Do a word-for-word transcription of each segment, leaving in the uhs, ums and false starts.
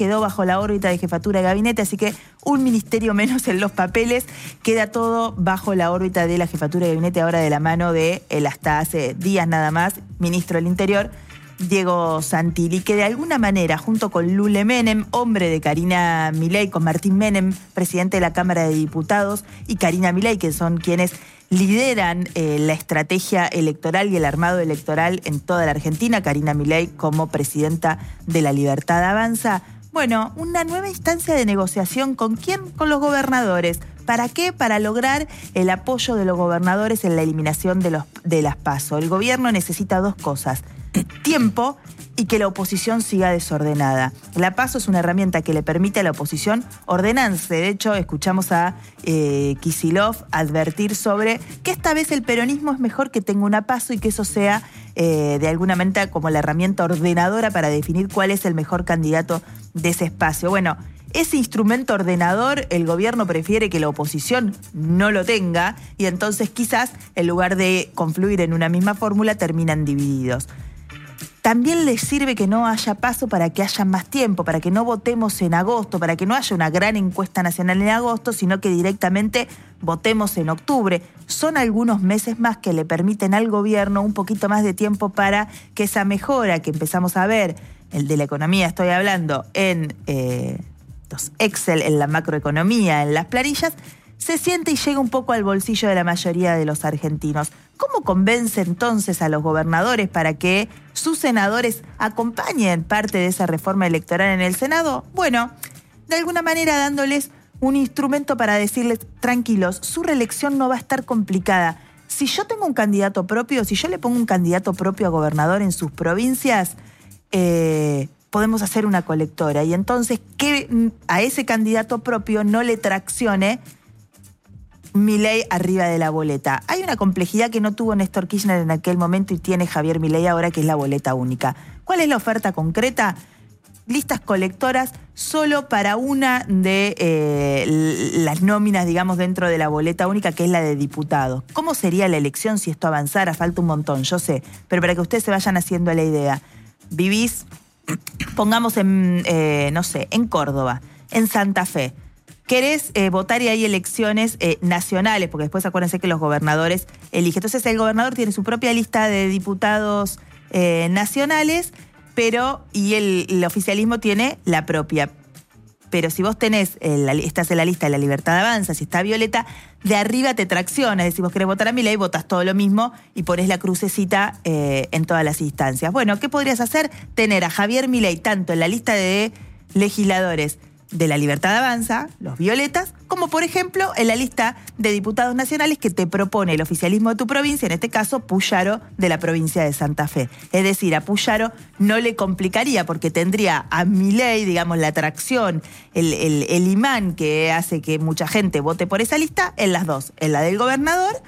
quedó bajo la órbita de jefatura de gabinete, así que un ministerio menos en los papeles, queda todo bajo la órbita de la jefatura de gabinete, ahora de la mano de el hasta hace días nada más, ministro del Interior, Diego Santilli, que de alguna manera, junto con Lule Menem, hombre de Karina Milei, con Martín Menem, presidente de la Cámara de Diputados, y Karina Milei, que son quienes lideran eh, la estrategia electoral y el armado electoral en toda la Argentina, Karina Milei como presidenta de La Libertad Avanza. Bueno, una nueva instancia de negociación, ¿con quién? Con los gobernadores. ¿Para qué? Para lograr el apoyo de los gobernadores en la eliminación de, los, de las PASO. El gobierno necesita dos cosas: tiempo y que la oposición siga desordenada. La PASO es una herramienta que le permite a la oposición ordenarse. De hecho, escuchamos a eh, Kicillof advertir sobre que esta vez el peronismo es mejor que tenga una PASO y que eso sea eh, de alguna manera como la herramienta ordenadora para definir cuál es el mejor candidato de ese espacio. Bueno, ese instrumento ordenador el gobierno prefiere que la oposición no lo tenga y entonces quizás en lugar de confluir en una misma fórmula terminan divididos. También les sirve que no haya paso para que haya más tiempo, para que no votemos en agosto, para que no haya una gran encuesta nacional en agosto, sino que directamente votemos en octubre. Son algunos meses más que le permiten al gobierno un poquito más de tiempo para que esa mejora que empezamos a ver, el de la economía estoy hablando, en eh, los Excel, en la macroeconomía, en las planillas, se siente y llega un poco al bolsillo de la mayoría de los argentinos. ¿Cómo convence entonces a los gobernadores para que sus senadores acompañen parte de esa reforma electoral en el Senado? Bueno, de alguna manera dándoles un instrumento para decirles, tranquilos, su reelección no va a estar complicada. Si yo tengo un candidato propio, si yo le pongo un candidato propio a gobernador en sus provincias, eh, podemos hacer una colectora. Y entonces que a ese candidato propio no le traccione Milei arriba de la boleta. Hay una complejidad que no tuvo Néstor Kirchner en aquel momento y tiene Javier Milei ahora, que es la boleta única. ¿Cuál es la oferta concreta? Listas colectoras solo para una de eh, las nóminas, digamos, dentro de la boleta única, que es la de diputados. ¿Cómo sería la elección si esto avanzara? Falta un montón, yo sé, pero para que ustedes se vayan haciendo la idea. Vivís, pongamos en, eh, no sé, en Córdoba, en Santa Fe. Querés eh, votar y hay elecciones eh, nacionales, porque después acuérdense que los gobernadores eligen. Entonces el gobernador tiene su propia lista de diputados eh, nacionales, pero y el, el oficialismo tiene la propia. Pero si vos tenés, el, estás en la lista de La Libertad Avanza, si está Violeta, de arriba te tracciona. Es decir, vos querés votar a Milei, votás todo lo mismo y ponés la crucecita eh, en todas las instancias. Bueno, ¿qué podrías hacer? Tener a Javier Milei tanto en la lista de legisladores de La Libertad Avanza, los violetas, como por ejemplo en la lista de diputados nacionales que te propone el oficialismo de tu provincia, en este caso Puyaro de la provincia de Santa Fe. Es decir, a Puyaro no le complicaría porque tendría a Milei, digamos, la atracción, el, el, el imán que hace que mucha gente vote por esa lista en las dos, en la del gobernador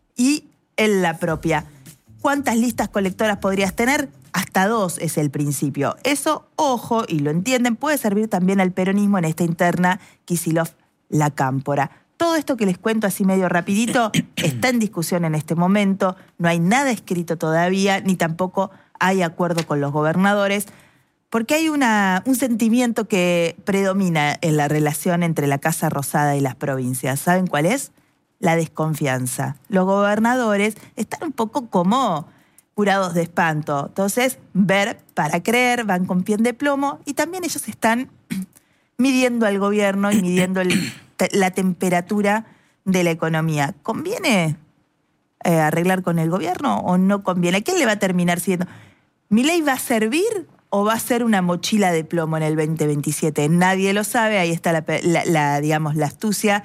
y en la propia. ¿Cuántas listas colectoras podrías tener? Hasta dos es el principio. Eso, ojo, y lo entienden, puede servir también al peronismo en esta interna Kicillof-La Cámpora. Todo esto que les cuento así medio rapidito está en discusión en este momento. No hay nada escrito todavía, ni tampoco hay acuerdo con los gobernadores, porque hay una, un sentimiento que predomina en la relación entre la Casa Rosada y las provincias. ¿Saben cuál es? La desconfianza. Los gobernadores están un poco como curados de espanto. Entonces, ver para creer, van con pie de plomo y también ellos están midiendo al gobierno y midiendo el, la temperatura de la economía. ¿Conviene eh, arreglar con el gobierno o no conviene? ¿A quién le va a terminar siendo? ¿Milei va a servir o va a ser una mochila de plomo en el veinte veintisiete? Nadie lo sabe, ahí está la, la, la digamos, la astucia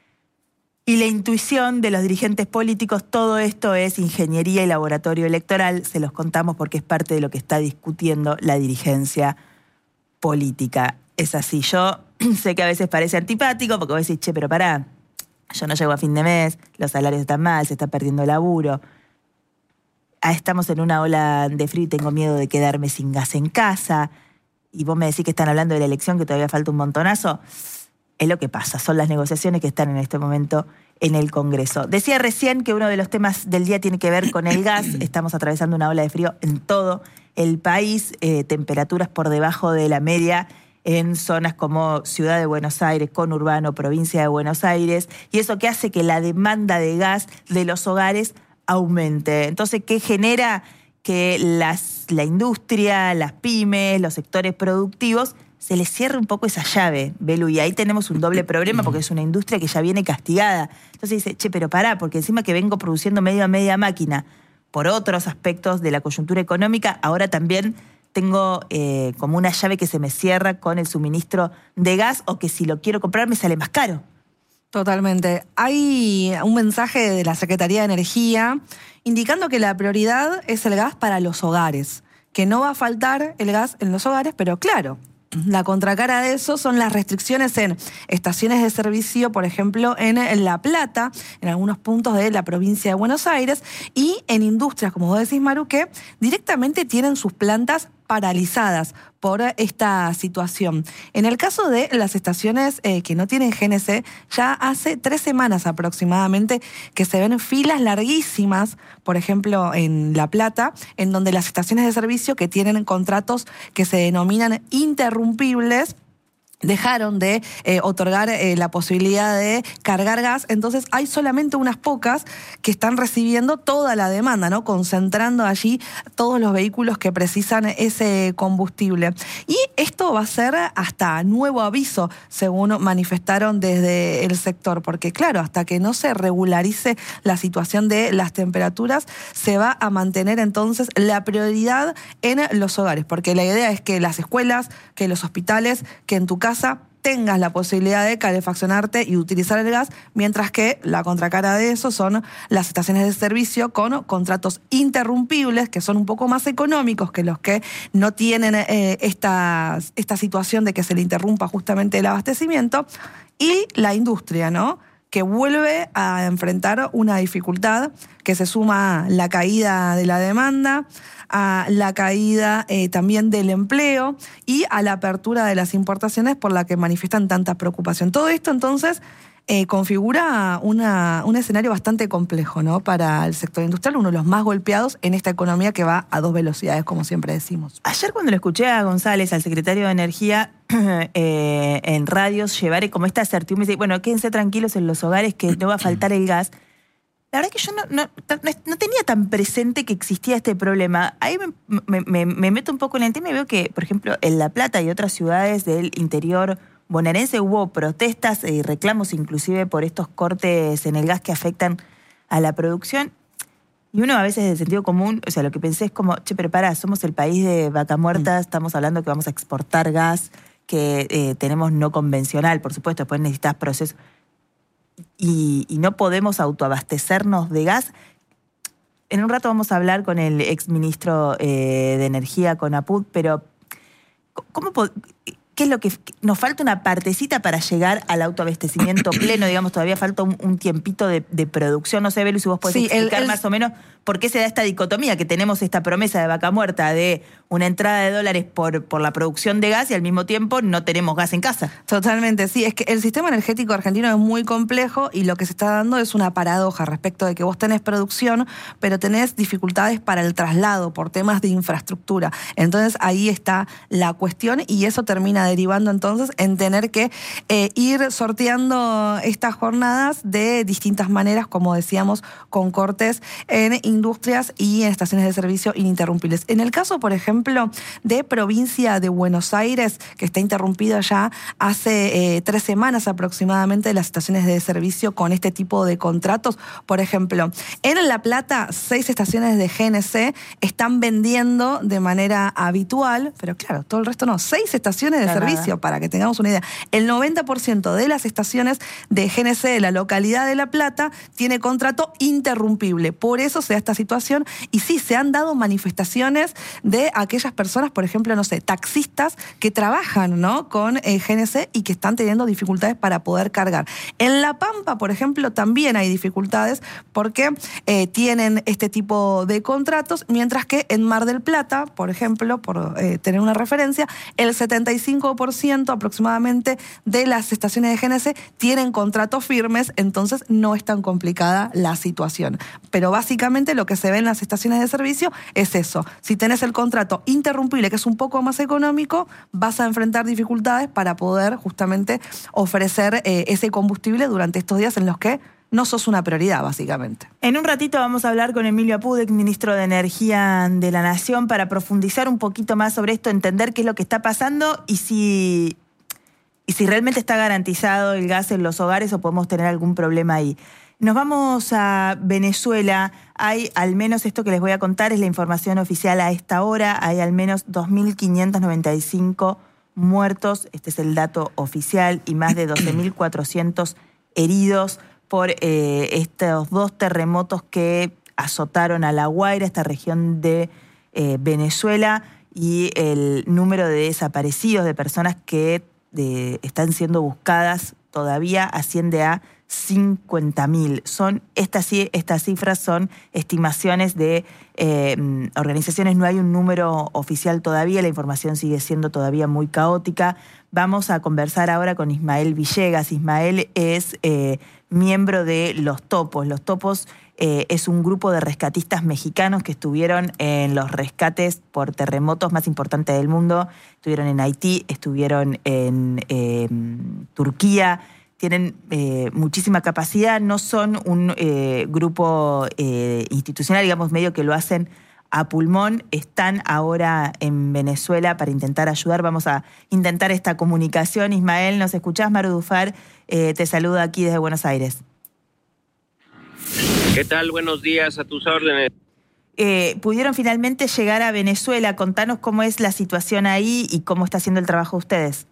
y la intuición de los dirigentes políticos. Todo esto es ingeniería y laboratorio electoral. Se los contamos porque es parte de lo que está discutiendo la dirigencia política. Es así. Yo sé que a veces parece antipático porque vos decís, che, pero pará, yo no llego a fin de mes, los salarios están mal, se está perdiendo el laburo. Ah, estamos en una ola de frío y tengo miedo de quedarme sin gas en casa. Y vos me decís que están hablando de la elección, que todavía falta un montonazo. Es lo que pasa, son las negociaciones que están en este momento en el Congreso. Decía recién que uno de los temas del día tiene que ver con el gas. Estamos atravesando una ola de frío en todo el país, eh, temperaturas por debajo de la media en zonas como Ciudad de Buenos Aires, conurbano, provincia de Buenos Aires, y eso que hace que la demanda de gas de los hogares aumente. Entonces, ¿qué genera? Que las, la industria, las pymes, los sectores productivos, se les cierre un poco esa llave, Belu, y ahí tenemos un doble problema porque es una industria que ya viene castigada. Entonces dice, che, pero pará, porque encima que vengo produciendo medio a media máquina por otros aspectos de la coyuntura económica, ahora también tengo eh, como una llave que se me cierra con el suministro de gas, o que si lo quiero comprar me sale más caro. Totalmente. Hay un mensaje de la Secretaría de Energía indicando que la prioridad es el gas para los hogares, que no va a faltar el gas en los hogares, pero claro, la contracara de eso son las restricciones en estaciones de servicio, por ejemplo, en La Plata, en algunos puntos de la provincia de Buenos Aires, y en industrias, como vos decís, Maru, que directamente tienen sus plantas paralizadas por esta situación. En el caso de las estaciones eh, que no tienen G N C, ya hace tres semanas aproximadamente que se ven filas larguísimas, por ejemplo, en La Plata, en donde las estaciones de servicio que tienen contratos que se denominan interrumpibles, dejaron de eh, otorgar eh, la posibilidad de cargar gas, entonces hay solamente unas pocas que están recibiendo toda la demanda, ¿no? Concentrando allí todos los vehículos que precisan ese combustible. Y esto va a ser hasta nuevo aviso, según manifestaron desde el sector, porque claro, hasta que no se regularice la situación de las temperaturas, se va a mantener entonces la prioridad en los hogares, porque la idea es que las escuelas, que los hospitales, que en tu casa tengas la posibilidad de calefaccionarte y utilizar el gas, mientras que la contracara de eso son las estaciones de servicio con contratos interrumpibles, que son un poco más económicos que los que no tienen eh, esta, esta situación de que se le interrumpa justamente el abastecimiento, y la industria, ¿no?, que vuelve a enfrentar una dificultad que se suma a la caída de la demanda, a la caída eh, también del empleo y a la apertura de las importaciones, por la que manifiestan tanta preocupación. Todo esto entonces eh, configura una, un escenario bastante complejo, ¿no?, para el sector industrial, uno de los más golpeados en esta economía que va a dos velocidades, como siempre decimos. Ayer cuando lo escuché a González, al secretario de Energía, eh, en radios, llevar como esta certidumbre, dice, bueno, quédense tranquilos en los hogares que no va a faltar el gas. La verdad es que yo no, no, no tenía tan presente que existía este problema. Ahí me, me, me, me meto un poco en el tema y veo que, por ejemplo, en La Plata y otras ciudades del interior bonaerense hubo protestas y reclamos inclusive por estos cortes en el gas que afectan a la producción. Y uno a veces de sentido común, o sea, lo que pensé es como, che, pero pará, somos el país de vaca muerta, mm. estamos hablando que vamos a exportar gas, que eh, tenemos no convencional, por supuesto, después necesitas procesos. Y, y no podemos autoabastecernos de gas. En un rato vamos a hablar con el exministro eh, de Energía, con Apud, pero ¿cómo ¿qué es lo que nos falta? Una partecita para llegar al autoabastecimiento pleno, digamos, todavía falta un, un tiempito de, de producción. No sé, Belu, si vos podés sí, explicar el, el... más o menos por qué se da esta dicotomía, que tenemos esta promesa de vaca muerta de una entrada de dólares por, por la producción de gas y al mismo tiempo no tenemos gas en casa. Totalmente, sí. Es que el sistema energético argentino es muy complejo y lo que se está dando es una paradoja respecto de que vos tenés producción, pero tenés dificultades para el traslado por temas de infraestructura. Entonces ahí está la cuestión y eso termina derivando entonces en tener que eh, ir sorteando estas jornadas de distintas maneras, como decíamos, con cortes en industrias y en estaciones de servicio ininterrumpibles. En el caso, por ejemplo, de provincia de Buenos Aires, que está interrumpida ya hace eh, tres semanas aproximadamente las estaciones de servicio con este tipo de contratos. Por ejemplo, en La Plata, seis estaciones de G N C están vendiendo de manera habitual, pero claro, todo el resto no, seis estaciones de servicio. Servicio, para que tengamos una idea. El noventa por ciento de las estaciones de G N C de la localidad de La Plata tiene contrato interrumpible. Por eso se da esta situación. Y sí, se han dado manifestaciones de aquellas personas, por ejemplo, no sé, taxistas que trabajan, ¿no?, con eh, G N C y que están teniendo dificultades para poder cargar. En La Pampa, por ejemplo, también hay dificultades porque eh, tienen este tipo de contratos, mientras que en Mar del Plata, por ejemplo, por eh, tener una referencia, el setenta y cinco cinco por ciento aproximadamente de las estaciones de G N C tienen contratos firmes, entonces no es tan complicada la situación. Pero básicamente lo que se ve en las estaciones de servicio es eso. Si tenés el contrato interrumpible, que es un poco más económico, vas a enfrentar dificultades para poder justamente ofrecer eh, ese combustible durante estos días en los que no sos una prioridad, básicamente. En un ratito vamos a hablar con Emilio Apudek, ministro de Energía de la Nación, para profundizar un poquito más sobre esto, entender qué es lo que está pasando y si, y si realmente está garantizado el gas en los hogares o podemos tener algún problema ahí. Nos vamos a Venezuela. Hay al menos, esto que les voy a contar es la información oficial a esta hora, hay al menos dos mil quinientos noventa y cinco muertos, este es el dato oficial, y más de doce mil cuatrocientos heridos por eh, estos dos terremotos que azotaron a La Guaira, esta región de eh, Venezuela, y el número de desaparecidos, de personas que eh, están siendo buscadas todavía asciende a cincuenta mil. Son, estas, estas cifras son estimaciones de eh, organizaciones, no hay un número oficial todavía, la información sigue siendo todavía muy caótica. Vamos a conversar ahora con Ismael Villegas. Ismael es eh, miembro de Los Topos. Los Topos eh, es un grupo de rescatistas mexicanos que estuvieron en los rescates por terremotos más importantes del mundo. Estuvieron en Haití, estuvieron en eh, Turquía. Tienen eh, muchísima capacidad, no son un eh, grupo eh, institucional, digamos, medio que lo hacen a pulmón. Están ahora en Venezuela para intentar ayudar. Vamos a intentar esta comunicación. Ismael, ¿nos escuchás? Maru Dufar eh, te saluda aquí desde Buenos Aires. ¿Qué tal? Buenos días, a tus órdenes. Eh, pudieron finalmente llegar a Venezuela. Contanos cómo es la situación ahí y cómo está haciendo el trabajo de ustedes.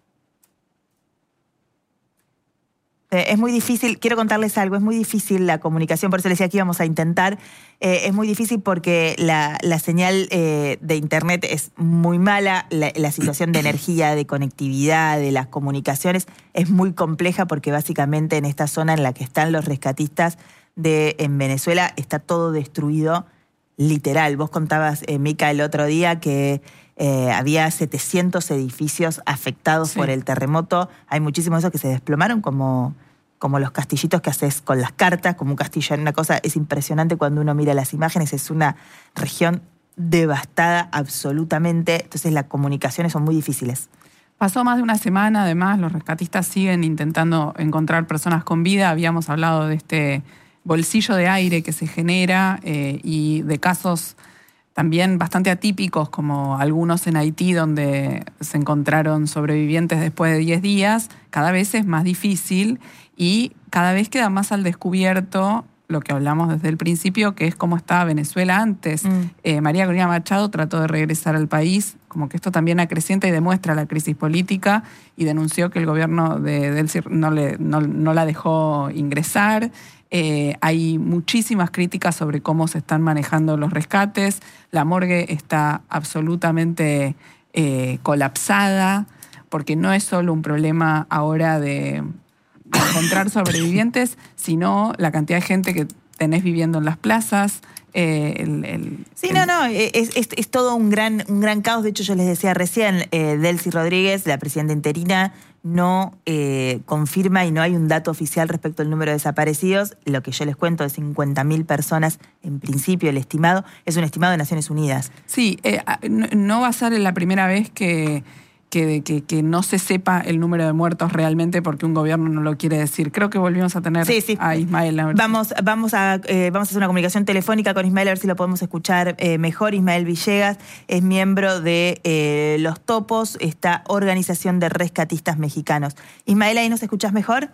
Es muy difícil, quiero contarles algo, es muy difícil la comunicación, por eso les decía que íbamos a intentar. Eh, es muy difícil porque la, la señal eh, de internet es muy mala, la, la situación de energía, de conectividad, de las comunicaciones es muy compleja porque básicamente en esta zona en la que están los rescatistas de, en Venezuela está todo destruido, literal. Vos contabas, eh, Mica, el otro día que Eh, había setecientos edificios afectados sí. por el terremoto. Hay muchísimos de esos que se desplomaron como, como los castillitos que haces con las cartas, como un castillo. Una cosa es impresionante cuando uno mira las imágenes. Es una región devastada absolutamente. Entonces las comunicaciones son muy difíciles. Pasó más de una semana, además, los rescatistas siguen intentando encontrar personas con vida. Habíamos hablado de este bolsillo de aire que se genera eh, y de casos también bastante atípicos, como algunos en Haití, donde se encontraron sobrevivientes después de diez días. Cada vez es más difícil y cada vez queda más al descubierto lo que hablamos desde el principio, que es cómo estaba Venezuela antes. Mm. Eh, María Corina Machado trató de regresar al país, como que esto también acrecienta y demuestra la crisis política, y denunció que el gobierno de Delcy no, le, no, no la dejó ingresar. Eh, hay muchísimas críticas sobre cómo se están manejando los rescates. La morgue está absolutamente eh, colapsada, porque no es solo un problema ahora de encontrar sobrevivientes, sino la cantidad de gente que tenés viviendo en las plazas. Eh, el, el, sí, el... no, no, es, es, es todo un gran, un gran caos. De hecho, yo les decía recién, eh, Delcy Rodríguez, la presidenta interina, no eh, confirma y no hay un dato oficial respecto al número de desaparecidos. Lo que yo les cuento de cincuenta mil personas, en principio el estimado, es un estimado de Naciones Unidas. Sí, eh, no, no va a ser la primera vez que... Que, que, que no se sepa el número de muertos realmente porque un gobierno no lo quiere decir. Creo que volvimos a tener sí, sí. a Ismael. A vamos, vamos, a, eh, vamos a hacer una comunicación telefónica con Ismael, a ver si lo podemos escuchar eh, mejor. Ismael Villegas es miembro de eh, Los Topos, esta organización de rescatistas mexicanos. Ismael, ¿ahí nos escuchás mejor?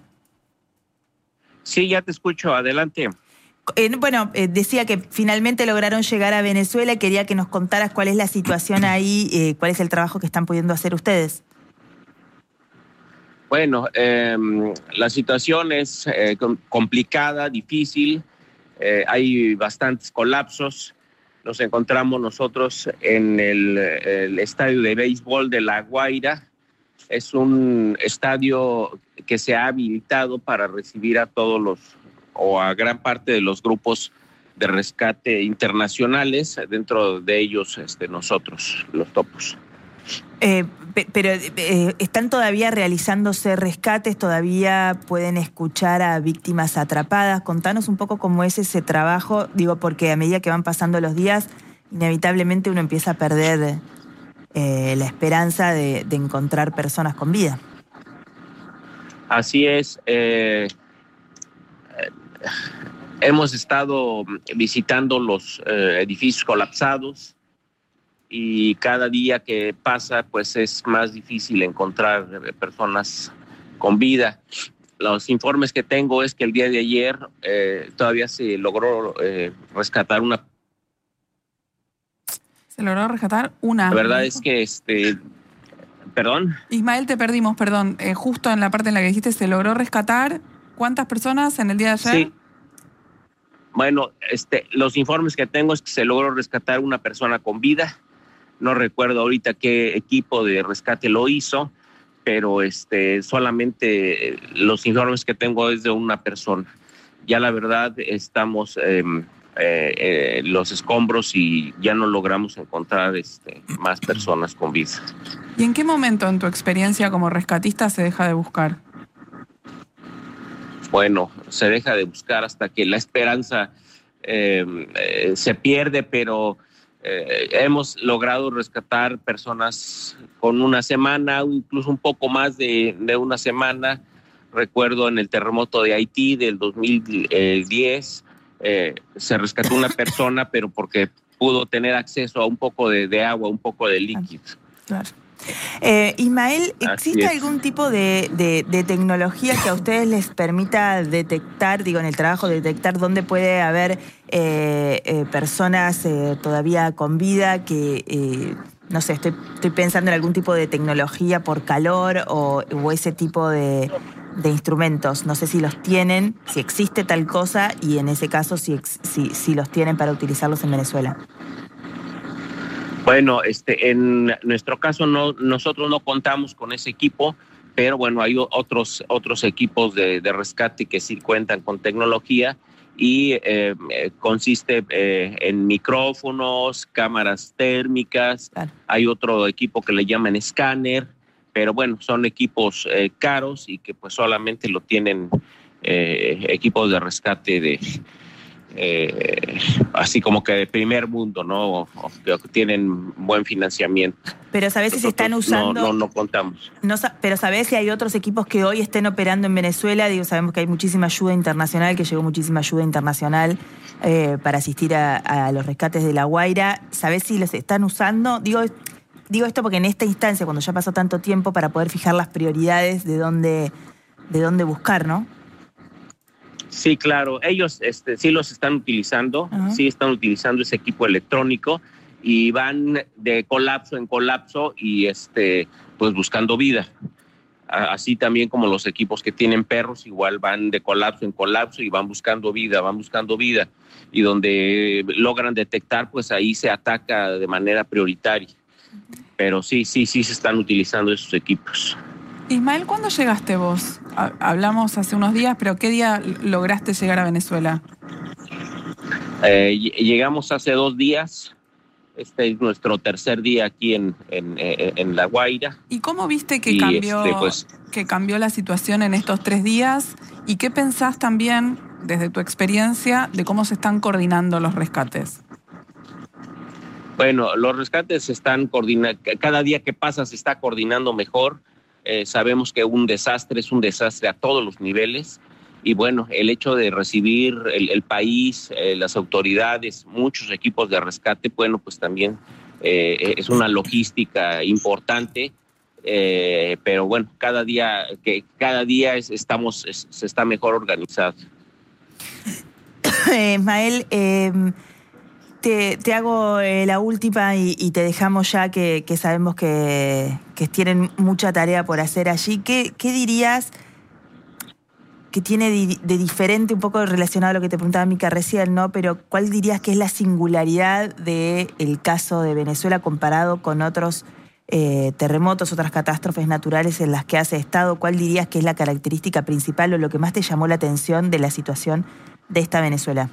Sí, ya te escucho. Adelante. Eh, bueno, eh, decía que finalmente lograron llegar a Venezuela y quería que nos contaras cuál es la situación ahí, eh, cuál es el trabajo que están pudiendo hacer ustedes. Bueno, eh, la situación es eh, complicada, difícil, eh, hay bastantes colapsos. Nos encontramos nosotros en el, el estadio de béisbol de La Guaira. Es un estadio que se ha habilitado para recibir a todos los o a gran parte de los grupos de rescate internacionales, dentro de ellos este, nosotros, Los Topos. Eh, pero eh, ¿están todavía realizándose rescates? ¿Todavía pueden escuchar a víctimas atrapadas? Contanos un poco cómo es ese trabajo. Digo, porque a medida que van pasando los días, inevitablemente uno empieza a perder eh, la esperanza de, de encontrar personas con vida. Así es. Eh, eh, hemos estado visitando los eh, edificios colapsados y cada día que pasa pues es más difícil encontrar personas con vida. Los informes que tengo es que el día de ayer eh, todavía se logró eh, rescatar una. Se logró rescatar una. La verdad es que este... Perdón. Ismael, te perdimos, perdón. Eh, justo en la parte en la que dijiste, ¿se logró rescatar cuántas personas en el día de ayer? Sí. Bueno, este, los informes que tengo es que se logró rescatar una persona con vida. No recuerdo ahorita qué equipo de rescate lo hizo, pero este, solamente los informes que tengo es de una persona. Ya la verdad estamos eh, eh, eh, los escombros y ya no logramos encontrar este, más personas con vida. ¿Y en qué momento en tu experiencia como rescatista se deja de buscar? Bueno, se deja de buscar hasta que la esperanza eh, eh, se pierde, pero eh, hemos logrado rescatar personas con una semana, incluso un poco más de, de una semana. Recuerdo en el terremoto de Haití del dos mil diez, eh, se rescató una persona, pero porque pudo tener acceso a un poco de, de agua, un poco de líquido. Claro. Eh, Ismael, ¿existe algún tipo de, de, de tecnología que a ustedes les permita detectar, digo, en el trabajo, detectar dónde puede haber eh, eh, personas eh, todavía con vida que, eh, no sé, estoy, estoy pensando en algún tipo de tecnología por calor o, o ese tipo de, de instrumentos? No sé si los tienen, si existe tal cosa y en ese caso si, si, si los tienen para utilizarlos en Venezuela. Bueno, este, en nuestro caso no, nosotros no contamos con ese equipo, pero bueno, hay otros, otros equipos de, de rescate que sí cuentan con tecnología y eh, consiste eh, en micrófonos, cámaras térmicas, claro. Hay otro equipo que le llaman escáner, pero bueno, son equipos eh, caros y que pues solamente lo tienen eh, equipos de rescate de... Eh, así como que de primer mundo, ¿no? O, o que tienen buen financiamiento. Pero ¿sabés si se están usando? No, no, no contamos. No, pero ¿sabés si hay otros equipos que hoy estén operando en Venezuela? Digo, sabemos que hay muchísima ayuda internacional, que llegó muchísima ayuda internacional eh, para asistir a, a los rescates de La Guaira. ¿Sabés si los están usando? Digo, digo esto porque en esta instancia, cuando ya pasó tanto tiempo, para poder fijar las prioridades de dónde, de dónde buscar, ¿no? Sí, claro, ellos este, sí los están utilizando, uh-huh. sí están utilizando ese equipo electrónico y van de colapso en colapso y este, pues buscando vida. Así también como los equipos que tienen perros, igual van de colapso en colapso y van buscando vida, van buscando vida. Y donde logran detectar, pues ahí se ataca de manera prioritaria. Uh-huh. Pero sí, sí, sí se están utilizando esos equipos. Ismael, ¿cuándo llegaste vos? Hablamos hace unos días, pero ¿qué día lograste llegar a Venezuela? Eh, llegamos hace dos días. Este es nuestro tercer día aquí en, en, en La Guaira. ¿Y cómo viste que cambió, este, pues, que cambió la situación en estos tres días? ¿Y qué pensás también, desde tu experiencia, de cómo se están coordinando los rescates? Bueno, los rescates se están coordinando. Cada día que pasa se está coordinando mejor. Eh, sabemos que un desastre es un desastre a todos los niveles y bueno, el hecho de recibir el, el país, eh, las autoridades, muchos equipos de rescate, bueno, pues también eh, es una logística importante, eh, pero bueno, cada día que cada día es, estamos es, se está mejor organizado. Ismael, eh, Te, te hago eh, la última y, y te dejamos ya que, que sabemos que, que tienen mucha tarea por hacer allí. ¿Qué, qué dirías que tiene de, de diferente, un poco relacionado a lo que te preguntaba Mica recién, ¿no? Pero ¿cuál dirías que es la singularidad del caso de Venezuela comparado con otros eh, terremotos, otras catástrofes naturales en las que has estado? ¿Cuál dirías que es la característica principal o lo que más te llamó la atención de la situación de esta Venezuela?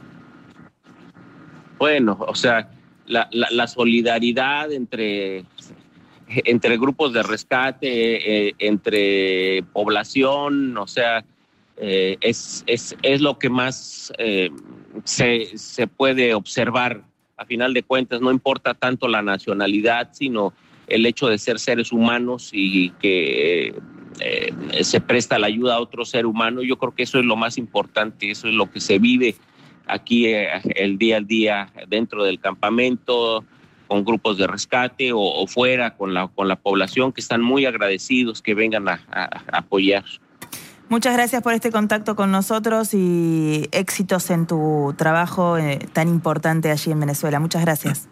Bueno, o sea, la, la, la solidaridad entre, entre grupos de rescate, eh, entre población, o sea, eh, es, es, es lo que más eh, se, se puede observar. A final de cuentas, no importa tanto la nacionalidad, sino el hecho de ser seres humanos y que eh, se presta la ayuda a otro ser humano. Yo creo que eso es lo más importante, eso es lo que se vive aquí eh, el día al día dentro del campamento, con grupos de rescate o, o fuera con la, con la población, que están muy agradecidos que vengan a, a, a apoyar. Muchas gracias por este contacto con nosotros y éxitos en tu trabajo eh, tan importante allí en Venezuela. Muchas gracias.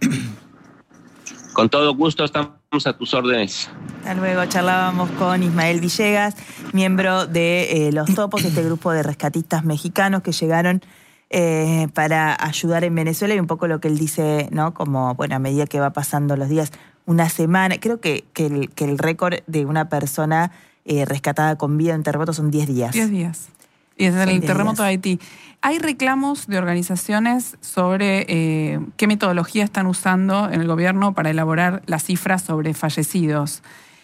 Con todo gusto, estamos a tus órdenes. Hasta luego. Charlábamos con Ismael Villegas, miembro de eh, Los Topos, este grupo de rescatistas mexicanos que llegaron eh, para ayudar en Venezuela, y un poco lo que él dice, ¿no? Como, bueno, a medida que va pasando los días, una semana, creo que, que el, que el récord de una persona eh, rescatada con vida en terremoto son diez días. diez días. Y es el terremoto de Haití. Hay reclamos de organizaciones sobre eh, qué metodología están usando en el gobierno para elaborar las cifras sobre fallecidos.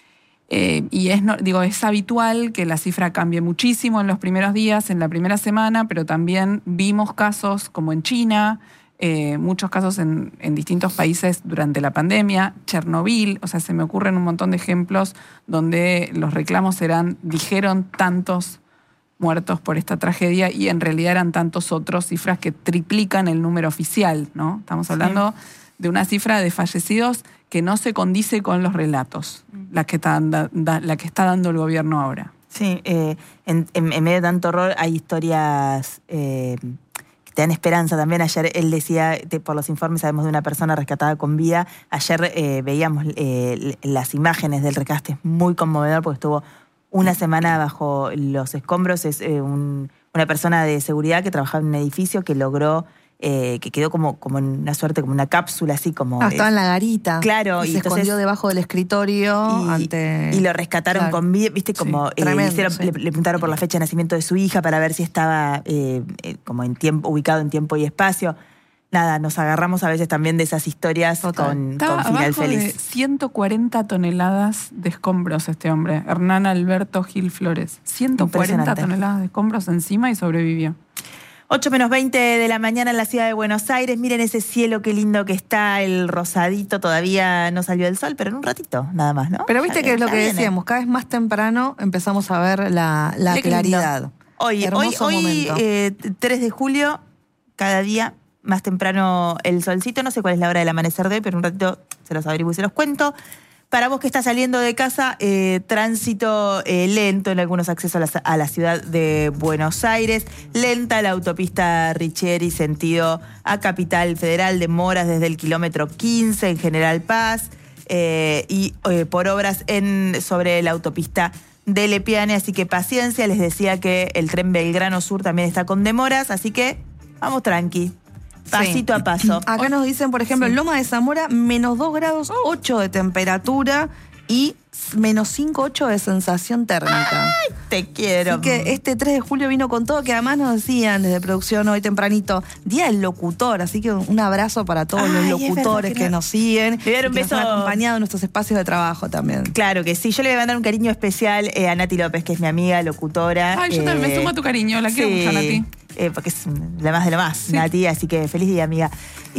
Eh, y es, no, digo, es habitual que la cifra cambie muchísimo en los primeros días, en la primera semana, pero también vimos casos como en China, eh, muchos casos en, en distintos países durante la pandemia, Chernobyl, o sea, se me ocurren un montón de ejemplos donde los reclamos eran, dijeron tantos muertos por esta tragedia y en realidad eran tantos otros, cifras que triplican el número oficial, ¿no? Estamos hablando sí. de una cifra de fallecidos que no se condice con los relatos, la que está, da, la que está dando el gobierno ahora. Sí, eh, en, en, en medio de tanto horror hay historias eh, que te dan esperanza también. Ayer él decía, de, por los informes sabemos de una persona rescatada con vida. Ayer eh, veíamos eh, las imágenes del rescate, es muy conmovedor porque estuvo una semana bajo los escombros. Es eh, un, una persona de seguridad que trabajaba en un edificio que logró, eh, que quedó como, como en una suerte, como una cápsula, así como... Ah, estaba en la garita. Claro. Y, y se entonces, escondió debajo del escritorio y, ante... Y lo rescataron claro. con vida, viste, como... Sí, eh, tremendo, le, hicieron, sí. le, le preguntaron por la fecha de nacimiento de su hija para ver si estaba eh, eh, como en tiempo, ubicado en tiempo y espacio. Nada, nos agarramos a veces también de esas historias con, con final feliz. De ciento cuarenta toneladas de escombros este hombre, Hernán Alberto Gil Flores. ciento cuarenta toneladas de escombros encima y sobrevivió. ocho menos veinte de la mañana en la ciudad de Buenos Aires. Miren ese cielo, qué lindo que está, el rosadito. Todavía no salió el sol, pero en un ratito, nada más, ¿no? Pero viste ya, que es lo que viene. decíamos, cada vez más temprano empezamos a ver la, la claridad. Hoy, hoy, hoy eh, tres de julio, cada día más temprano el solcito. No sé cuál es la hora del amanecer de hoy, pero un ratito se los averiguo y se los cuento. Para vos que estás saliendo de casa, eh, tránsito eh, lento en algunos accesos a la, a la ciudad de Buenos Aires. Lenta la autopista Richieri, sentido a Capital Federal, demoras desde el kilómetro quince en General Paz. Eh, y eh, por obras en sobre la autopista de Lepiane. Así que paciencia, les decía que el tren Belgrano Sur también está con demoras, así que vamos tranqui. Pasito sí. a paso. Acá nos dicen, por ejemplo, sí. en Loma de Zamora, menos dos grados ocho de temperatura y menos cinco ocho de sensación térmica. ¡Ay, te quiero! Así que este tres de julio vino con todo, que además nos decían desde producción hoy tempranito, Día del Locutor, así que un abrazo para todos Ay, los locutores que, que no... nos siguen le un y que beso... nos han acompañado en nuestros espacios de trabajo también. Claro que sí, yo le voy a mandar un cariño especial eh, a Nati López, que es mi amiga locutora. Ay, yo eh... también me sumo a tu cariño, la quiero sí. mucho, Nati. Eh, porque es la más de lo más, sí. Nati, así que feliz día, amiga.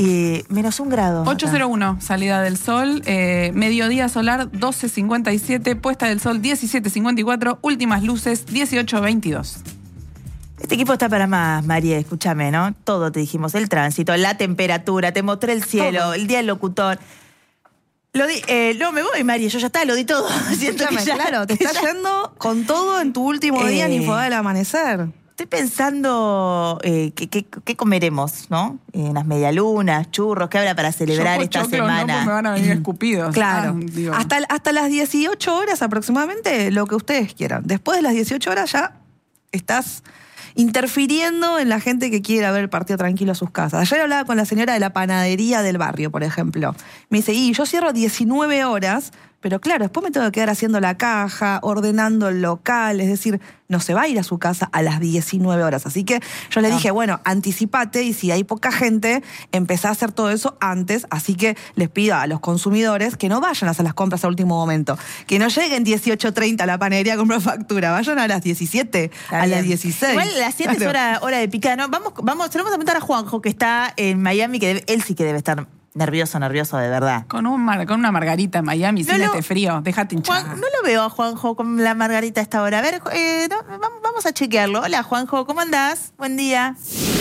Y menos un grado. ocho cero uno, salida del sol, eh, mediodía solar doce cincuenta y siete, puesta del sol diecisiete cincuenta y cuatro, últimas luces dieciocho veintidós. Este equipo está para más, María, escúchame, ¿no? Todo te dijimos, el tránsito, la temperatura, te mostré el cielo, todo. El día del locutor. Lo di, eh, no me voy, María, yo ya está, lo di todo. Siento que ya, claro, te estás ya... yendo con todo en tu último eh... día en Infodad del Amanecer. Estoy pensando eh, qué, qué, qué comeremos, ¿no? Eh, unas medialunas, churros, ¿qué habrá para celebrar Yo, esta choclo, semana? No, me van a venir escupidos. Claro. Ah, digo. hasta, hasta las dieciocho horas aproximadamente, lo que ustedes quieran. Después de las dieciocho horas ya estás interfiriendo en la gente que quiere ver el partido tranquilo a sus casas. Ayer hablaba con la señora de la panadería del barrio, por ejemplo. Me dice, y yo cierro diecinueve horas, Pero claro, después me tengo que quedar haciendo la caja, ordenando el local, es decir, no se va a ir a su casa a las diecinueve horas. Así que yo le No. dije, bueno, anticipate y si hay poca gente, empezá a hacer todo eso antes. Así que les pido a los consumidores que no vayan a hacer las compras a último momento, que no lleguen dieciocho treinta a la panadería a comprar factura, vayan a las diecisiete, Está a bien. las dieciséis. Igual las siete es Claro. hora, hora de picada, ¿no? Vamos, vamos, se lo vamos a preguntar a Juanjo, que está en Miami, que debe- él sí que debe estar nervioso, nervioso de verdad. Con, un mar- con una margarita en Miami, No sin lo- este frío, déjate hinchar. Juan, no lo veo a Juanjo con la margarita a esta hora. A ver, eh, no, vamos, vamos a chequearlo. Hola, Juanjo, ¿cómo andás? Buen día.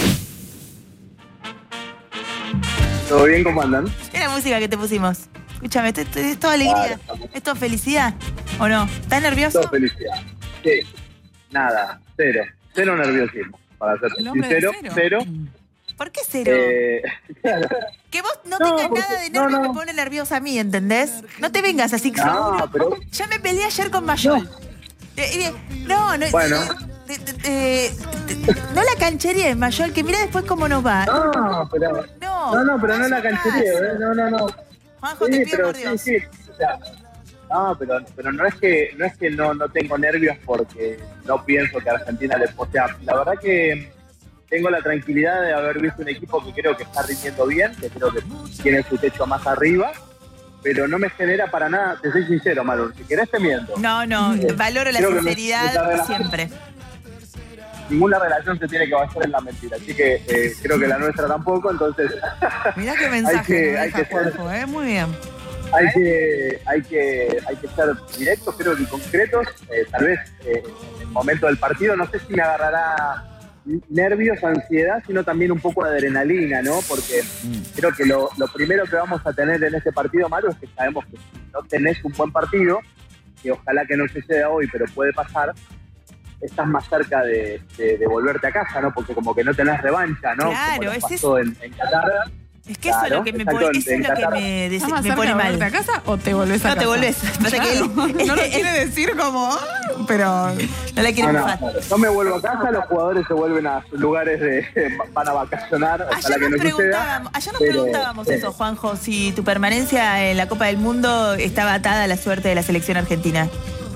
¿Todo bien? ¿Cómo andan? ¿Qué la música que te pusimos? Escúchame, ¿esto esto es toda alegría? Claro. ¿Esto es felicidad? ¿O no? ¿Estás nervioso? Todo felicidad. Sí. Nada, cero. Cero nerviosismo. Para ser El hombre de sincero, cero. cero. ¿Por qué cero? Eh, Que vos no, No, tengas porque- nada de no, nervio no. me pone nerviosa a mí, ¿entendés? No te vengas así. No, pero- Ya me peleé ayer con Mayol. Eh, eh, No, no. Bueno. eh, eh, eh, eh, no la canchería, Mayol, que mira después cómo nos va. no, pero. No, No, no, pero no paso la a canchería, paso. ¿eh? No, no, no. Juanjo, Sí, te pido pero por sí, Dios. sí. O sea, no, pero, pero no es que no es que no, no tengo nervios porque no pienso que Argentina le. O sea, la verdad que tengo la tranquilidad de haber visto un equipo que creo que está rindiendo bien, que creo que tiene su techo más arriba, pero no me genera para nada, te soy sincero, Maru, si querés te miento. No, no, valoro la Creo que no- sinceridad esa relación- siempre. Ninguna relación se tiene que basar en la mentira, así que eh, creo que la nuestra tampoco, entonces Mirá qué mensaje que- nos hay deja que ser- Juanjo, ¿eh? Muy bien. hay que hay que hay que ser directos, creo que concretos. Eh, tal vez eh, en el momento del partido no sé si me agarrará nervios, ansiedad, sino también un poco de adrenalina, ¿no? Porque creo que lo, lo primero que vamos a tener en este partido, Maru, es que sabemos que si no tenés un buen partido, que ojalá que no suceda hoy, pero puede pasar, estás más cerca de, de, de volverte a casa, ¿no? Porque como que no tenés revancha, ¿no? Claro, como nos es pasó en, en Qatar. Es que eso es lo Claro, que me exacto, pone, eso es en lo que Qatar. me, des- ¿Estás más me cerca pone de mal. volverte a casa o te volvés a No, casa? te volvés. Pasa que él- no lo él- quiere decir como... "Ah", pero... No la quiere No, no, empujar. yo me vuelvo a casa, los jugadores se vuelven a sus lugares de van a vacacionar, ojalá Ayer que nos no suceda. preguntábamos, ayer nos pero, preguntábamos sí. eso, Juanjo, si tu permanencia en la Copa del Mundo estaba atada a la suerte de la selección argentina.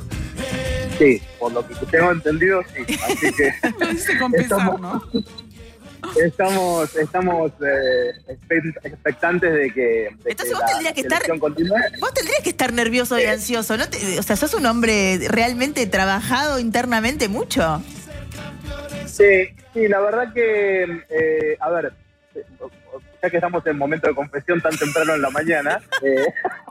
Sí, por lo que tengo entendido, sí. Así que Lo dice con pesar, Estamos- ¿no? estamos estamos eh, expect- expectantes de que, de Entonces que vos la tendrías que estar- selección continúe. Vos tendrías que estar nervioso y ansioso, ¿no? Te- o sea, sos un hombre realmente trabajado internamente mucho. Sí, sí, la verdad que, eh, a ver, eh, ya que estamos en momento de confesión tan temprano en la mañana, eh,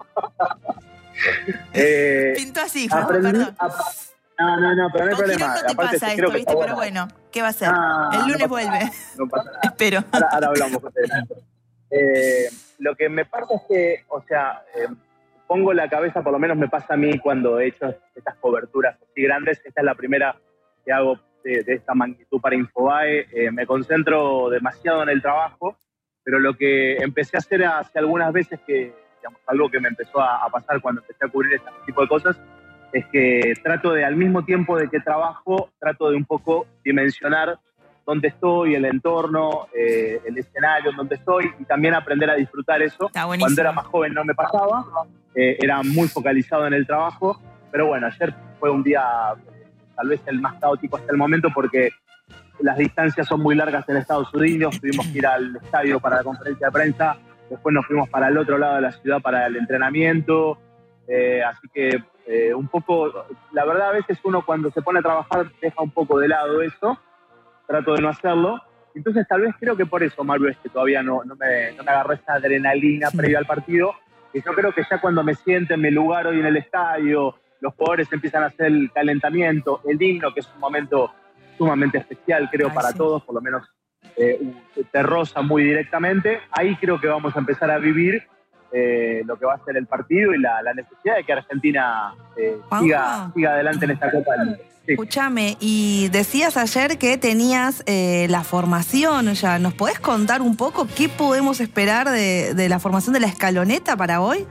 eh, Pintó así, Juanjo, aprendí perdón. a... No, no, no, pero no hay Con Girón problema. no te Aparte, pasa creo esto, que ¿viste? está Pero bueno, ¿qué va a hacer? Ah, El no lunes pasa vuelve. nada, no pasa nada. Espero. Ahora, ahora hablamos de eso. Eh, lo que me pasa es que, o sea, eh, pongo la cabeza, por lo menos me pasa a mí cuando he hecho estas coberturas así grandes. Esta es la primera que hago de, de esta magnitud para Infobae. Eh, me concentro demasiado en el trabajo, pero lo que empecé a hacer hace algunas veces, que digamos, algo que me empezó a, a pasar cuando empecé a cubrir este tipo de cosas, es que trato de, al mismo tiempo de que trabajo, trato de un poco dimensionar dónde estoy, el entorno, eh, el escenario en donde estoy, y también aprender a disfrutar eso. Está buenísimo. Cuando era más joven no me pasaba, eh, era muy focalizado en el trabajo, pero bueno, ayer fue un día eh, tal vez el más caótico hasta el momento porque las distancias son muy largas en Estados Unidos, tuvimos que ir al estadio para la conferencia de prensa, después nos fuimos para el otro lado de la ciudad para el entrenamiento, eh, así que eh, un poco, la verdad a veces uno cuando se pone a trabajar deja un poco de lado eso, trato de no hacerlo, entonces tal vez creo que por eso, Maru, es que todavía no, no, me, no me agarré esa adrenalina previa al partido, y yo creo que ya cuando me siento en mi lugar hoy en el estadio, los jugadores empiezan a hacer el calentamiento, el himno, que es un momento sumamente especial, creo, Ay, para sí. todos, por lo menos eh, te roza muy directamente, ahí creo que vamos a empezar a vivir eh, lo que va a ser el partido y la, la necesidad de que Argentina eh, Juanjo. siga, siga adelante en esta Copa del Mundo. Sí. Escúchame, y decías ayer que tenías eh, la formación ya. ¿Nos podés contar un poco qué podemos esperar de, de la formación de la escaloneta para hoy?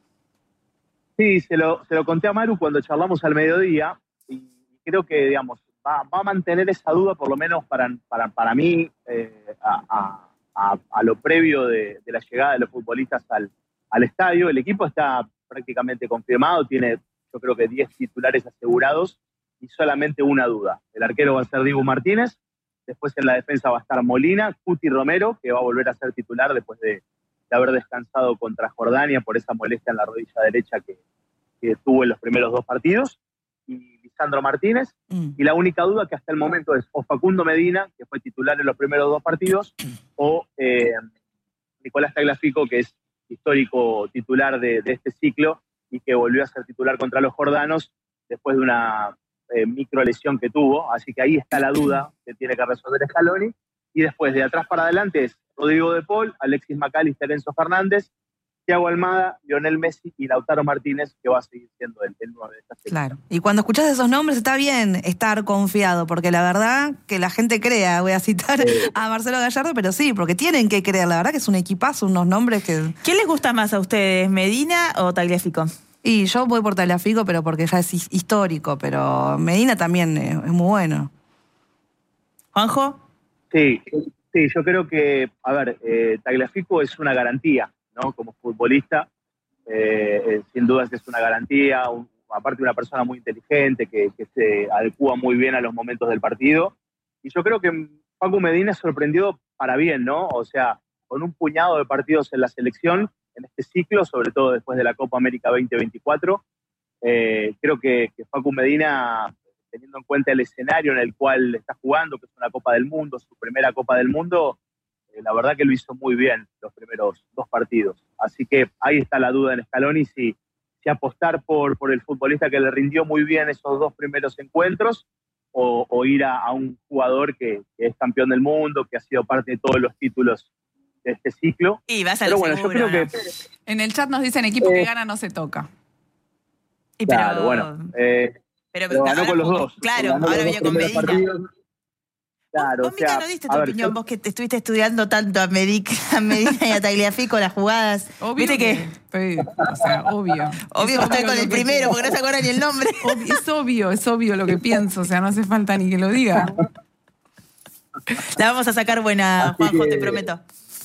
Sí, se lo, se lo conté a Maru cuando charlamos al mediodía y creo que, digamos, va, va a mantener esa duda, por lo menos para, para, para mí, eh, a, a, a, a lo previo de, de la llegada de los futbolistas al, al estadio. El equipo está prácticamente confirmado, tiene yo creo que diez titulares asegurados y solamente una duda. El arquero va a ser Dibu Martínez, después en la defensa va a estar Molina, Cuti Romero, que va a volver a ser titular después de, de haber descansado contra Jordania por esa molestia en la rodilla derecha que, que tuvo en los primeros dos partidos, y Lisandro Martínez, mm. y la única duda que hasta el momento es o Facundo Medina, que fue titular en los primeros dos partidos, o eh, Nicolás Tagliafico, que es histórico titular de, de este ciclo y que volvió a ser titular contra los jordanos después de una eh, micro lesión que tuvo, así que ahí está la duda que tiene que resolver Scaloni, y después de atrás para adelante es Rodrigo De Paul, Alexis McAllister, Enzo Fernández, Thiago Almada, Lionel Messi y Lautaro Martínez, que va a seguir siendo el, el nueve de esta serie. Claro. Y cuando escuchás esos nombres está bien estar confiado, porque la verdad que la gente crea, voy a citar eh. a Marcelo Gallardo, pero sí, porque tienen que creer, la verdad que es un equipazo, unos nombres que... ¿Quién les gusta más a ustedes, Medina o Tagliafico? Y yo voy por Tagliafico, pero porque ya es histórico, pero Medina también es, es muy bueno. ¿Juanjo? Sí, sí, yo creo que, a ver, eh, Tagliafico es una garantía, ¿no? Como futbolista, eh, eh, sin dudas es una garantía, un, aparte una persona muy inteligente que, que se adecua muy bien a los momentos del partido, y yo creo que Facu Medina sorprendió para bien, ¿no? O sea, con un puñado de partidos en la selección, en este ciclo, sobre todo después de la Copa América veinte veinticuatro, eh, creo que, que Facu Medina, teniendo en cuenta el escenario en el cual está jugando, que es una Copa del Mundo, su primera Copa del Mundo, la verdad que lo hizo muy bien los primeros dos partidos. Así que ahí está la duda en Scaloni, si, si apostar por, por el futbolista que le rindió muy bien esos dos primeros encuentros o, o ir a, a un jugador que, que es campeón del mundo, que ha sido parte de todos los títulos de este ciclo. Y vas a Pero lo bueno, seguro, yo creo ¿no? que... En el chat nos dicen equipo eh, que gana no se toca. Y pero, claro, bueno. Eh, pero, pero ganó ahora, con los dos. Claro, ganó ahora los venía dos con Medina. partidos. Claro, vos, vos o sea, Mica, no diste tu a ver, opinión, yo- vos que te estuviste estudiando tanto a, Medic, a Medina y a Tagliafico, las jugadas. Obvio Viste que, estoy- o sea, obvio. obvio Es que estoy con lo el que primero, pienso. porque no se acuerdan ni el nombre. Ob- Es obvio, es obvio lo que pienso, o sea, no hace falta ni que lo diga. La vamos a sacar buena, Así Juanjo, que- te prometo.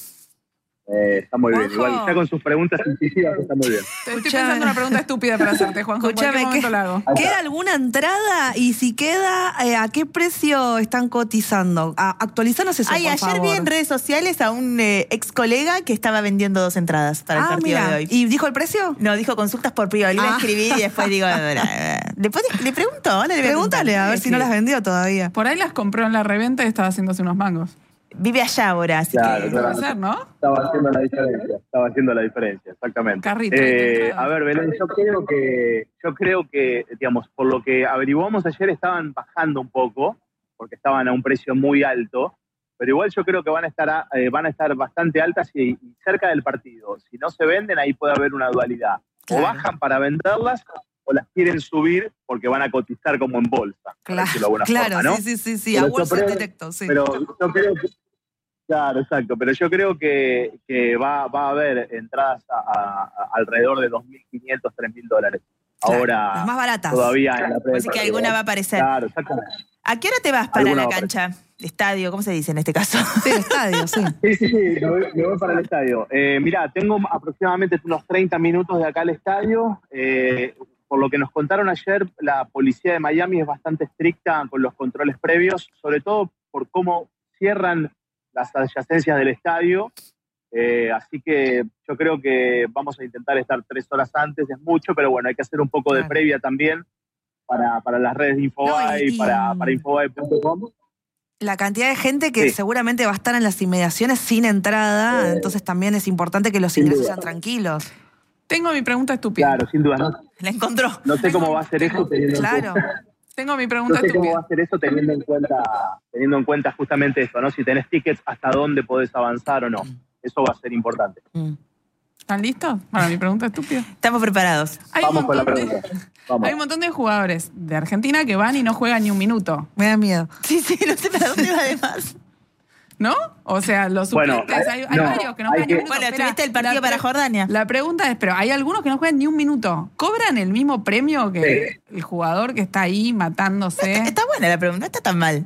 eh, está muy bien. Juanjo. Igual, ya con sus preguntas incisivas está muy bien. Estoy Escuchame. pensando una pregunta estúpida para hacerte, Juanjo. En cualquier Escúchame, momento ¿qué- la hago. ¿queda alguna entrada? Y si queda, eh, ¿a qué precio están cotizando? A, actualizanos eso, Ay, por ayer favor. vi en redes sociales a un eh, ex colega que estaba vendiendo dos entradas para el Ah, partido mira. de hoy. ¿Y dijo el precio? No, dijo consultas por privado. Le iba a Ah. escribir y después digo, después le pregunto, ahora le voy a Pregúntale preguntar. a ver si no las vendió todavía. Por ahí las compró en la reventa y estaba haciéndose unos mangos. Vive allá ahora, así Claro, que... claro. Puede ser, ¿no? Estaba haciendo la diferencia, estaba haciendo la diferencia, exactamente. Carrito, Eh, entrada. a ver, Belén, yo creo que, yo creo que, digamos, por lo que averiguamos ayer estaban bajando un poco, porque estaban a un precio muy alto, pero igual yo creo que van a estar, a- eh, van a estar bastante altas y, y cerca del partido. Si no se venden, ahí puede haber una dualidad. Claro. O bajan para venderlas, o las quieren subir porque van a cotizar como en bolsa, por Claro, decirlo de alguna claro, forma, ¿no? sí, sí, sí, sí, Pero a yo bolsa creo- directo, sí. Pero yo creo que, claro, exacto, pero yo creo que, que va, va a haber entradas a, a- a alrededor de dos mil quinientos, tres mil dólares. Claro, Ahora, las más baratas. todavía en la Así que alguna va a aparecer. Claro, exactamente. ¿A qué hora te vas para Alguna la va a cancha? Estadio, ¿cómo se dice en este caso? Sí, el estadio, sí. Sí, sí, sí, me voy, me voy para el estadio. Eh, mirá, tengo aproximadamente unos treinta minutos de acá al estadio. Eh, por lo que nos contaron ayer, la policía de Miami es bastante estricta con los controles previos, sobre todo por cómo cierran las adyacencias del estadio. Eh, así que yo creo que vamos a intentar estar tres horas antes, es mucho, pero bueno, hay que hacer un poco de Claro. previa también para, para las redes de Infobae, No, y- y- para, para infobae punto com. La cantidad de gente que Sí. seguramente va a estar en las inmediaciones sin entrada, Eh, entonces también es importante que los sin ingresos duda. sean tranquilos. Tengo mi pregunta estúpida. Claro, sin duda. No, La encontró. no sé cómo va a ser eso teniendo en Claro. cuenta- Tengo mi No pregunta sé cómo va estúpida. a ser eso teniendo en cuenta, teniendo en cuenta justamente esto, ¿no? Si tenés tickets, hasta dónde podés avanzar o no. Eso va a ser importante. Mm. ¿Están listos para mi pregunta estúpida? Estamos preparados. Hay un Vamos con la montón de- pregunta. Vamos. Hay un montón de jugadores de Argentina que van y no juegan ni un minuto, Me da miedo. Sí, sí, no sé para dónde va además. ¿no? O sea, los Bueno, suplentes, hay, hay no, varios que no hay juegan ni un que- minuto. Bueno, Espera, tuviste el partido la para pre- Jordania. La pregunta es, pero hay algunos que no juegan ni un minuto. ¿Cobran el mismo premio que el jugador que está ahí matándose? Está buena la pregunta, no está tan mal.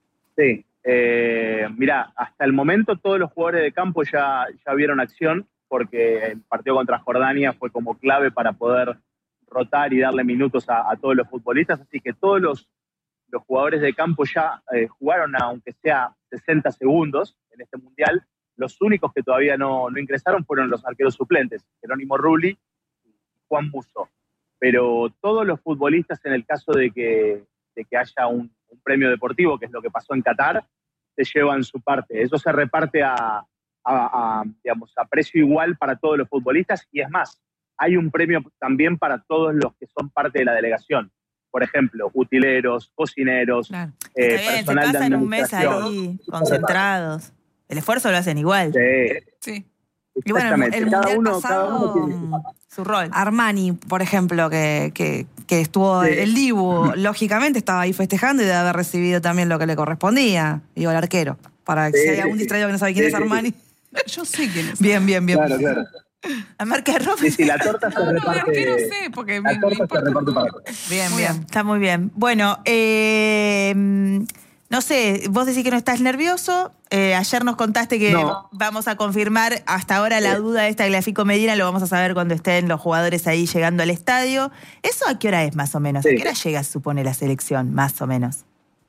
Sí. Eh, mirá, hasta el momento todos los jugadores de campo ya, ya vieron acción. porque el partido contra Jordania fue como clave para poder rotar y darle minutos a, a todos los futbolistas, así que todos los, los jugadores de campo ya eh, jugaron aunque sea sesenta segundos en este Mundial. Los únicos que todavía no, no ingresaron fueron los arqueros suplentes, Jerónimo Rulli y Juan Musso. Pero todos los futbolistas, en el caso de que, de que haya un, un premio deportivo, que es lo que pasó en Qatar, se llevan su parte. Eso se reparte a, a, a, digamos, a precio igual para todos los futbolistas, y es más, hay un premio también para todos los que son parte de la delegación. Por ejemplo, utileros, cocineros, Claro. eh, Está bien, personal se de pasan un mes administración. ahí concentrados. El esfuerzo lo hacen igual. Sí, Sí. Y bueno, el, exactamente. el Cada mundial uno, cada pasado, uno tiene su papel. Su rol. Armani, por ejemplo, que, que, que estuvo Sí. el Dibu, lógicamente estaba ahí festejando y debe haber recibido también lo que le correspondía. Digo, el arquero. Para que Sí, si hay algún sí, distraído que no sabe quién sí, es sí, Armani. Yo sé quién es. Bien, bien, bien. Claro, claro. La marca de ropa. Sí, sí, la torta se No, no, de reparte. arquero sé, porque La me, me torta se importa. reparte para todos. Bien, Muy bien. bien, está muy bien. Bueno, eh, no sé, vos decís que no estás nervioso. Eh, ayer nos contaste que No. vamos a confirmar. Hasta ahora la duda esta de Fico Medina lo vamos a saber cuando estén los jugadores ahí llegando al estadio. ¿Eso a qué hora es más o menos? ¿A Sí. qué hora llega, se supone, la selección, más o menos?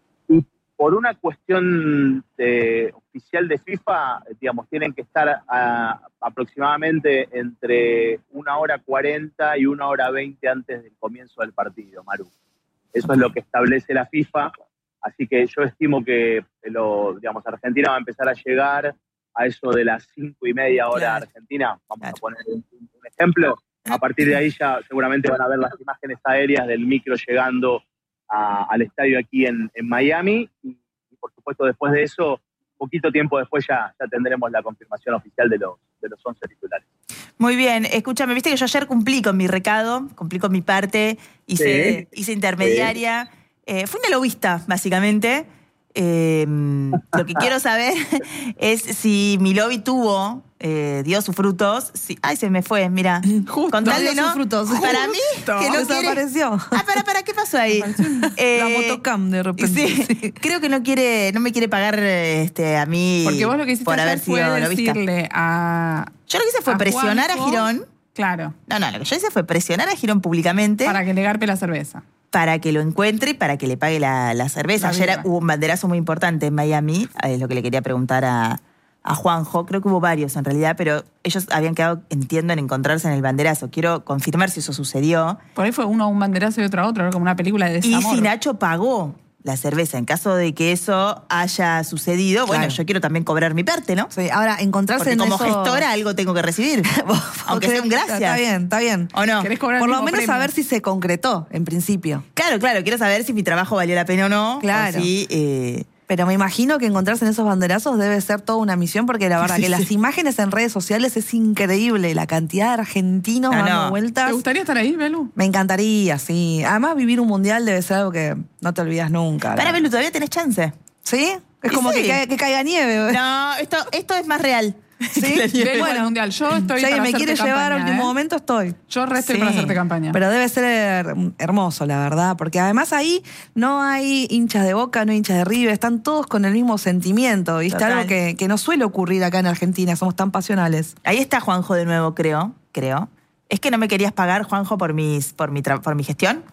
Y por una cuestión de- oficial de FIFA, digamos, tienen que estar a- aproximadamente entre una hora cuarenta y una hora veinte antes del comienzo del partido, Maru. Eso es lo que establece la FIFA. Así que yo estimo que lo, digamos, Argentina va a empezar a llegar a eso de las cinco y media hora Claro. Argentina. Vamos Claro. a poner un, un ejemplo. A partir de ahí ya seguramente van a ver las imágenes aéreas del micro llegando a- al estadio aquí en, en Miami. Y, y por supuesto después de eso, poquito tiempo después ya, ya tendremos la confirmación oficial de los, de los once titulares. Muy bien, escúchame, viste que yo ayer cumplí con mi recado, cumplí con mi parte, hice, Sí. hice intermediaria. Eh, fui una lobista, básicamente. Eh, lo que quiero saber es si mi lobby tuvo, eh, dio sus frutos. Si, ay, se me fue, mira. Justo, Contale, dio sus ¿no? frutos. Para mí, Justo. que no quiere... Desapareció. Ah, para, para, ¿qué pasó ahí? Eh, La motocam de repente. Sí, Sí. creo que no quiere, no me quiere pagar este, a mí Porque vos lo que hiciste por haber ayer fue sido lobista. decirle a... Yo lo que hice fue a presionar a Juanjo, Girón. Claro, No, no, lo que yo hice fue presionar a Girón públicamente para para, que le garpe la cerveza. que lo encuentre y para que le pague la, la cerveza. La Ayer birra. hubo un banderazo muy importante en Miami, es lo que le quería preguntar a, a Juanjo. Creo que hubo varios en realidad, pero ellos habían quedado, entiendo, en encontrarse en el banderazo. Quiero confirmar si eso sucedió. Por ahí fue uno a un banderazo y otro a otro, ¿no? Como una película de Y desamor. si Nacho pagó la cerveza, en caso de que eso haya sucedido, bueno, Claro. yo quiero también cobrar mi parte, ¿no? Sí, ahora, encontrarse Porque en como eso- gestora algo tengo que recibir. Aunque sea un gracias. Está bien, está bien. ¿O no? ¿Querés cobrar Por el lo mismo menos premio? saber si se concretó, en principio. Claro, claro, quiero saber si mi trabajo valió la pena o no. Claro. O si, eh, Pero me imagino que encontrarse en esos banderazos debe ser toda una misión, porque la verdad Sí, que las sí. imágenes en redes sociales es increíble. La cantidad de argentinos No, dando no. vueltas. ¿Te gustaría estar ahí, Belu? Me encantaría, sí. Además, vivir un mundial debe ser algo que no te olvidas nunca. Para, la- Belu, todavía tenés chance. ¿Sí? Es Y como sí. que, ca- que caiga nieve. No, esto, esto es más real. ¿Sí? Belu Bueno, al mundial. Yo estoy si alguien para me quiere hacerte llevar a campaña, último ¿eh? momento, estoy. Yo re estoy Sí. para hacerte campaña. Pero debe ser mm, hermoso, la verdad, porque además ahí no hay hinchas de Boca, no hay hinchas de River, están todos con el mismo sentimiento, ¿viste? Total. Algo que, que no suele ocurrir acá en Argentina, somos tan pasionales. Ahí está Juanjo de nuevo, creo. creo. ¿Es que no me querías pagar, Juanjo, por, mis, por, mi, tra- por mi gestión?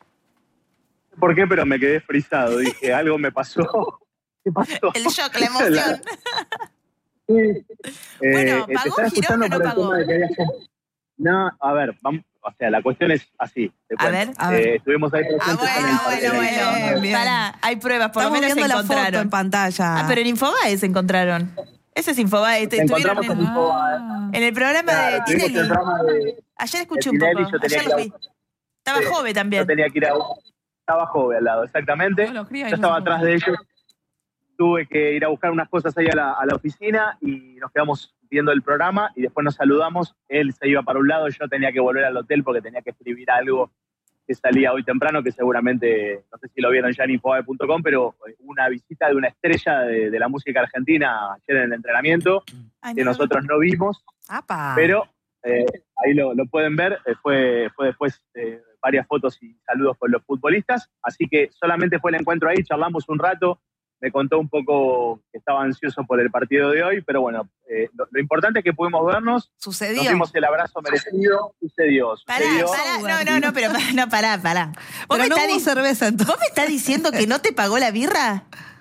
¿Por qué? Pero me quedé frisado. Dije, algo me pasó. ¿Qué pasó? El shock, la emoción. Sí. Bueno, te ¿pagó estaba Girón escuchando o no por el pagó? tema de que había- No, a ver, vamos, o sea, la cuestión es así. Te A cuento. ver. A ver. Eh, estuvimos ahí Ah, presentes en bueno, el bueno, partido. bueno. Bien, bien. Pará, hay pruebas, por Estamos lo menos se viendo la foto encontraron. en pantalla. Ah, pero en Infobae se encontraron. Ese es Infobae. te- Nos Estuvieron encontramos en, en Infobae. Ah. en el programa Claro, de estuvimos en Tinelli. el programa de, Ayer de escuché un Tinelli, poco. yo tenía Ayer que lo ir vi. Estaba Sí, joven Yo también. tenía que ir a... Estaba joven al lado, exactamente. Yo los cría y Yo yo estaba sé atrás cómo. de ellos. Tuve que ir a buscar unas cosas ahí a la, a la oficina y nos quedamos viendo el programa y después nos saludamos. Él se iba para un lado, yo tenía que volver al hotel porque tenía que escribir algo que salía hoy temprano, que seguramente, no sé si lo vieron ya en infobae punto com, pero una visita de una estrella de, de la música argentina ayer en el entrenamiento, Ay, que no, no, nosotros no vimos, ¡Apa! pero eh, ahí lo, lo pueden ver. Eh, fue, fue después eh, varias fotos y saludos con los futbolistas, así que solamente fue el encuentro ahí, charlamos un rato, me contó un poco que estaba ansioso por el partido de hoy, pero bueno, eh, lo, lo importante es que pudimos vernos. Sucedió. Nos dimos el abrazo merecido, sucedió. Pará, sucedió. pará, no, no, no, pero pará, no, pará, pará. ¿Vos, Pero me no estás hubo di- cerveza entonces. ¿Vos me estás diciendo que no te pagó la birra?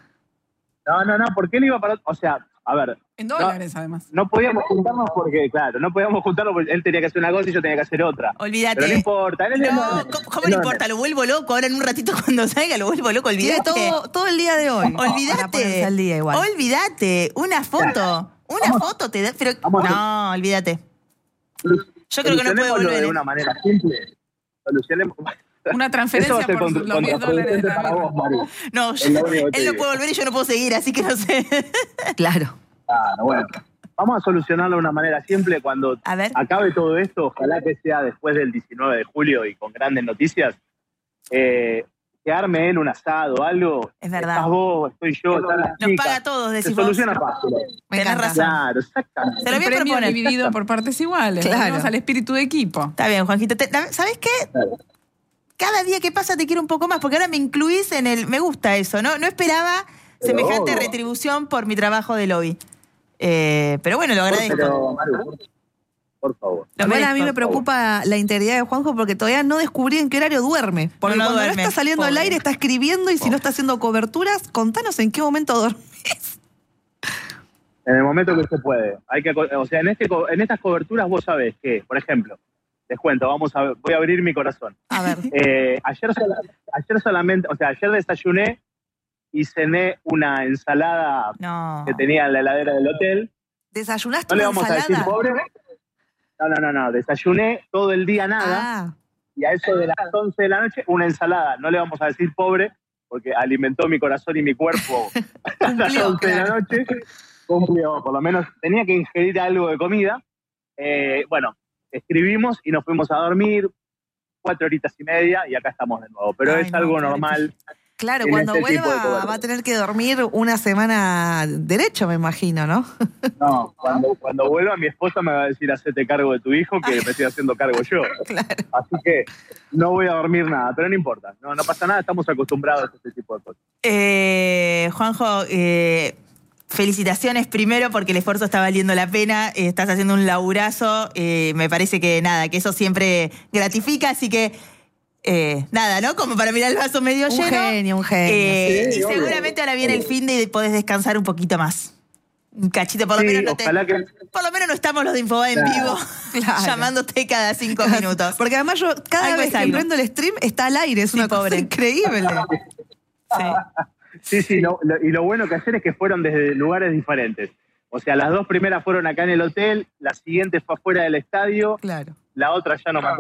No, no, no, ¿por qué le iba para...? O sea, a ver, En dólares, además. no podíamos juntarnos porque, claro, no podíamos juntarnos porque él tenía que hacer una cosa y yo tenía que hacer otra. Olvídate. Pero no importa. Él es No, enorme. ¿cómo, cómo no importa? Lo vuelvo loco. Ahora en un ratito cuando salga lo vuelvo loco. Tiene Olvídate. todo, todo el día de hoy. Para ponerse Olvídate. al día igual. Olvídate. Una foto. Una Vamos. foto te da. Pero Vamos. no, olvídate. Yo creo que no puede Solucionémoslo volver. de ¿eh? una manera simple. Solucionemos. Una Eso va transferencia a ser por contra- los diez dólares de contraproducente la para birra. vos, Mari. No, Es lo único que te él no digo. puede volver y yo no puedo seguir, así que no sé. Claro. Claro, bueno. Vamos a solucionarlo de una manera simple. Cuando A ver. acabe todo esto, ojalá que sea después del diecinueve de julio y con grandes noticias, eh, que arme él un asado o algo. Es verdad. Estás vos, estoy yo, están las Nos chicas. paga a todos, Se decís vos. soluciona fácil. Me Tenés encanta. razón. Claro, exactamente. Se lo El voy a premio proponer. dividido por partes iguales. Claro. Volvemos al espíritu de equipo. Está bien, Juanjito. Te- ¿Sabes qué? Claro. Cada día que pasa te quiero un poco más, porque ahora me incluís en el... Me gusta eso, ¿no? No esperaba Pero semejante obvio. retribución por mi trabajo de lobby. Eh, pero bueno, lo agradezco. Pero, Maru, por favor. Lo Igual a mí merezco. me preocupa la integridad de Juanjo porque todavía no descubrí en qué horario duerme. Porque No, no cuando duerme, no está saliendo al pobre. aire, está escribiendo y si no está haciendo coberturas, contanos en qué momento dormís. En el momento que se puede. Hay que, o sea, en, este, co- en estas coberturas vos sabés que, por ejemplo, les cuento, vamos a, voy a abrir mi corazón. A ver. Eh, ayer, sola- ayer solamente, o sea, ayer desayuné y cené una ensalada No. que tenía en la heladera del hotel. ¿Desayunaste No le una vamos a decir ensalada? pobre. No, no, no, no. Desayuné todo el día nada Ah, y a eso de las once de la noche una ensalada. No le vamos a decir pobre porque alimentó mi corazón y mi cuerpo hasta las Cumplió, once de la claro. noche. Cumplió, por lo menos tenía que ingerir algo de comida. Eh, bueno, escribimos y nos fuimos a dormir cuatro horitas y media y acá estamos de nuevo. Pero Ay, es no, algo qué normal. claro, En cuando este tipo de vuelva cobertura. va a tener que dormir una semana derecho, me imagino, ¿no? No, cuando, cuando vuelva mi esposa me va a decir hacete cargo de tu hijo que me estoy haciendo cargo yo. Así que no voy a dormir nada, pero no importa. No, no pasa nada, estamos acostumbrados a este tipo de cosas. Eh, Juanjo, eh, felicitaciones primero porque el esfuerzo está valiendo la pena. Eh, estás haciendo un laburazo. Eh, me parece que nada, que eso siempre gratifica, así que eh, nada, ¿no? Como para mirar el vaso medio Un lleno. genio, un genio. Eh, Sí, y obvio. seguramente ahora viene el fin de y podés descansar un poquito más. Un cachito, por lo Sí, menos no te- ojalá que... por lo menos no estamos los de Infobae en Claro. vivo Claro. llamándote cada cinco minutos. Porque además yo cada Algo vez es que algo. prendo el stream está al aire, es Sí, una pobre. cosa increíble. Sí. Sí, sí, lo- lo- y lo bueno que hacer es que fueron desde lugares diferentes. O sea, las dos primeras fueron acá en el hotel, la siguiente fue afuera del estadio, Claro. la otra ya no me acuerdo.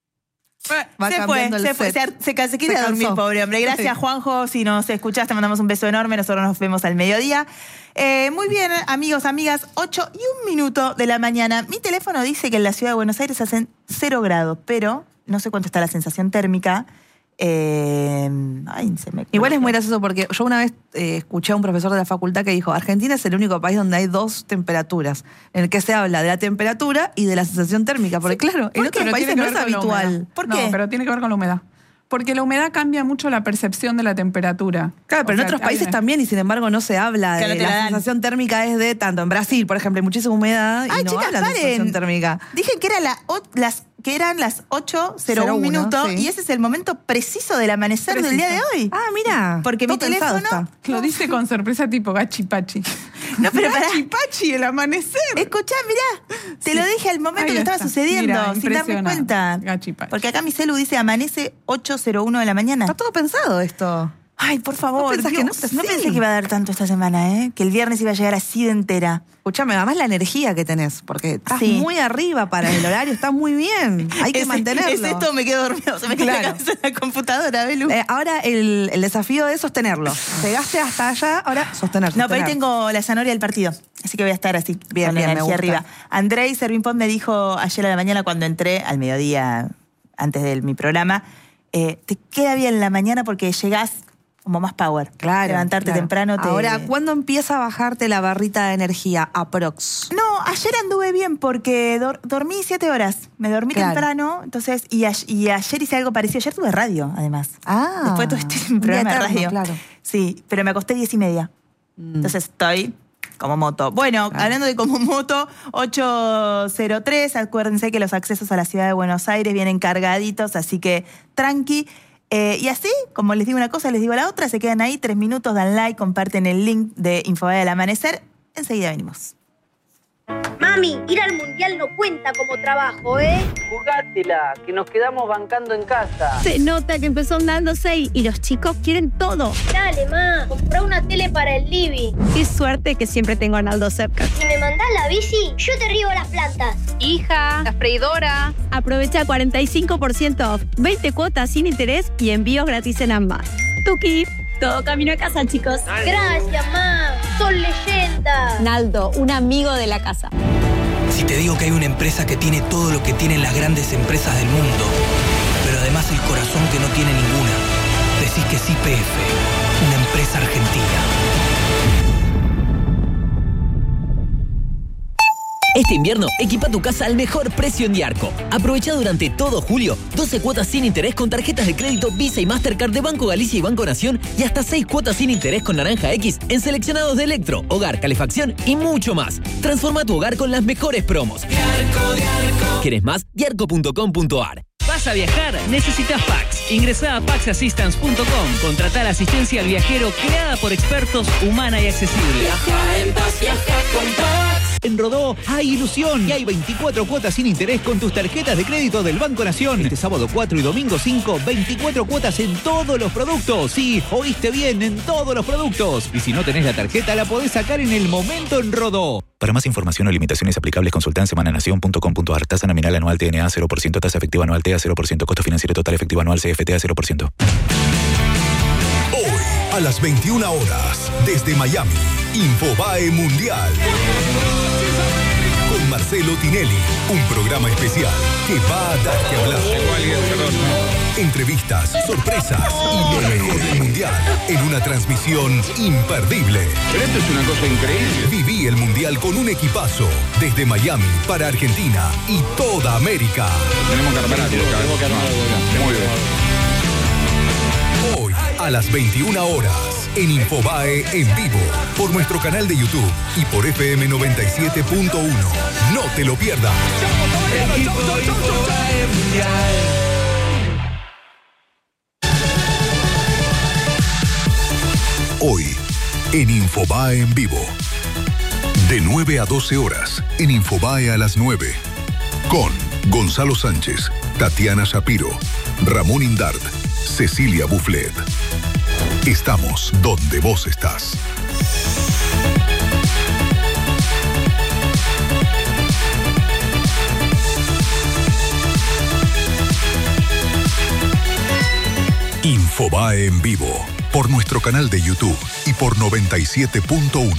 Va se fue, cambiando el se fue, se, set. se, ca- se quiere Se dormir, cansó. pobre hombre. Gracias, Sí. Juanjo. Si nos escuchás, te mandamos un beso enorme. Nosotros nos vemos al mediodía. Eh, muy bien, amigos, amigas. ocho y un minuto de la mañana. Mi teléfono dice que en la ciudad de Buenos Aires hacen cero grados, pero no sé cuánto está la sensación térmica. Eh, ay, se me Igual es muy gracioso porque yo una vez eh, escuché a un profesor de la facultad que dijo, Argentina es el único país donde hay dos temperaturas, en el que se habla de la temperatura y de la sensación térmica, porque claro, en ¿Por qué? otros Pero países tiene no que es ver con la humedad. habitual. ¿Por No, qué? pero tiene que ver con la humedad. Porque la humedad cambia mucho la percepción de la temperatura. Claro, pero O en sea, otros que países hay- también y sin embargo no se habla Claro, de te la la dan. sensación térmica es de tanto. En Brasil, por ejemplo, hay muchísima humedad y Ay, no chicas, hablan de paren. sensación térmica. Dije que, era la, o- las, que eran las ocho cero Cero uno uno, minutos sí. y ese es el momento preciso del amanecer del día de hoy. Ah, mira. Porque mi todo pensado teléfono- está. Lo dice con sorpresa tipo gachipachi. No, pero pará. Gachipachi, el amanecer. Escuchá, mirá, te Sí. lo dije al momento Ahí que estaba está. sucediendo, Mira, sin darme impresionante. cuenta. Gachipachi. Porque acá mi celu dice amanece ocho cero uno de la mañana. Está todo pensado esto. Ay, por favor, ¿Vos pensás que Dios, no? no Sí. pensé que iba a dar tanto esta semana, ¿eh? Que el viernes iba a llegar así de entera. Escuchame, además la energía que tenés, porque estás Sí. muy arriba para el horario, estás muy bien. Hay que Es- mantenerlo. Es esto, me quedo dormido, se me queda la Claro. cabeza en la computadora, Belu. Eh, ahora el, el desafío es sostenerlo. Llegaste hasta allá, ahora sostener. No, pero ahí sostener. tengo la zanahoria del partido, así que voy a estar así, Bien, con la bien, me energía gusta. arriba. Andrei Servimpón me dijo ayer a la mañana cuando entré, al mediodía, antes de mi programa, eh, te queda bien la mañana porque llegás como más power. Claro. Levantarte claro. temprano. Te... Ahora, ¿cuándo empieza a bajarte la barrita de energía? Aprox. No, ayer anduve bien porque dor- dormí siete horas. Me dormí Claro. temprano, entonces, y, a- y ayer hice algo parecido. Ayer tuve radio, además. Ah. Después tuve este un programa día de eterno, radio. Claro. Sí, pero me acosté diez y media. Mm. Entonces estoy como moto. Bueno, Claro. hablando de como moto, ocho cero tres, acuérdense que los accesos a la ciudad de Buenos Aires vienen cargaditos, así que tranqui. Eh, y así, como les digo una cosa, les digo la otra, se quedan ahí tres minutos, dan like, comparten el link de Infobae al amanecer. Enseguida venimos. Mami, ir al mundial no cuenta como trabajo, ¿eh? Jugátela, que nos quedamos bancando en casa. Se nota que empezó andando seis y los chicos quieren todo. Dale, ma, comprá una tele para el living. Qué suerte que siempre tengo a Arnaldo cerca. Si me mandás la bici, yo te riego las plantas. Hija, la freidora. Aprovecha cuarenta y cinco por ciento off, veinte cuotas sin interés y envíos gratis en ambas. Tuki, todo camino a casa, chicos. Gracias, ma. Sos leyenda. Naldo, un amigo de la casa. Si te digo que hay una empresa que tiene todo lo que tienen las grandes empresas del mundo, pero además el corazón que no tiene ninguna, decís que es Y P F, una empresa argentina. Este invierno, equipa tu casa al mejor precio en Diarco. Aprovecha durante todo julio doce cuotas sin interés con tarjetas de crédito Visa y Mastercard de Banco Galicia y Banco Nación y hasta seis cuotas sin interés con Naranja X en seleccionados de electro, hogar, calefacción y mucho más. Transforma tu hogar con las mejores promos. Diarco, Diarco. ¿Quieres más? diarco punto com punto a r. ¿Vas a viajar? ¿Necesitas Pax? Ingresá a pax assistance punto com. Contratá la asistencia al viajero creada por expertos, humana y accesible. Viaja en paz, viaja con Pax. En Rodó hay ilusión y hay veinticuatro cuotas sin interés con tus tarjetas de crédito del Banco Nación. Este sábado cuatro y domingo cinco, veinticuatro cuotas en todos los productos. Sí, oíste bien, en todos los productos. Y si no tenés la tarjeta, la podés sacar en el momento en Rodó. Para más información o limitaciones aplicables, consulta en semananación punto com punto a r. Tasa nominal anual T N A cero por ciento, tasa efectiva anual T A cero por ciento, costo financiero total efectivo anual C F T A cero por ciento. Hoy, a las veintiuna horas, desde Miami, Infobae Mundial. Con Marcelo Tinelli, un programa especial que va a dar que hablar. Entrevistas, sorpresas y lo mejor del Mundial en una transmisión imperdible. Pero esto es una cosa increíble. Viví el Mundial con un equipazo desde Miami para Argentina y toda América. Tenemos que armar algo. Tenemos que armar algo. Muy bien. Hoy, a las veintiuna horas, en Infobae en vivo, por nuestro canal de YouTube y por F M noventa y siete punto uno. No te lo pierdas. Hoy, en Infobae en vivo. De nueve a doce horas, en Infobae a las nueve. Con Gonzalo Sánchez, Tatiana Shapiro, Ramón Indart, Cecilia Bufflet. Estamos donde vos estás. Infobae en vivo, por nuestro canal de YouTube y por noventa y siete punto uno.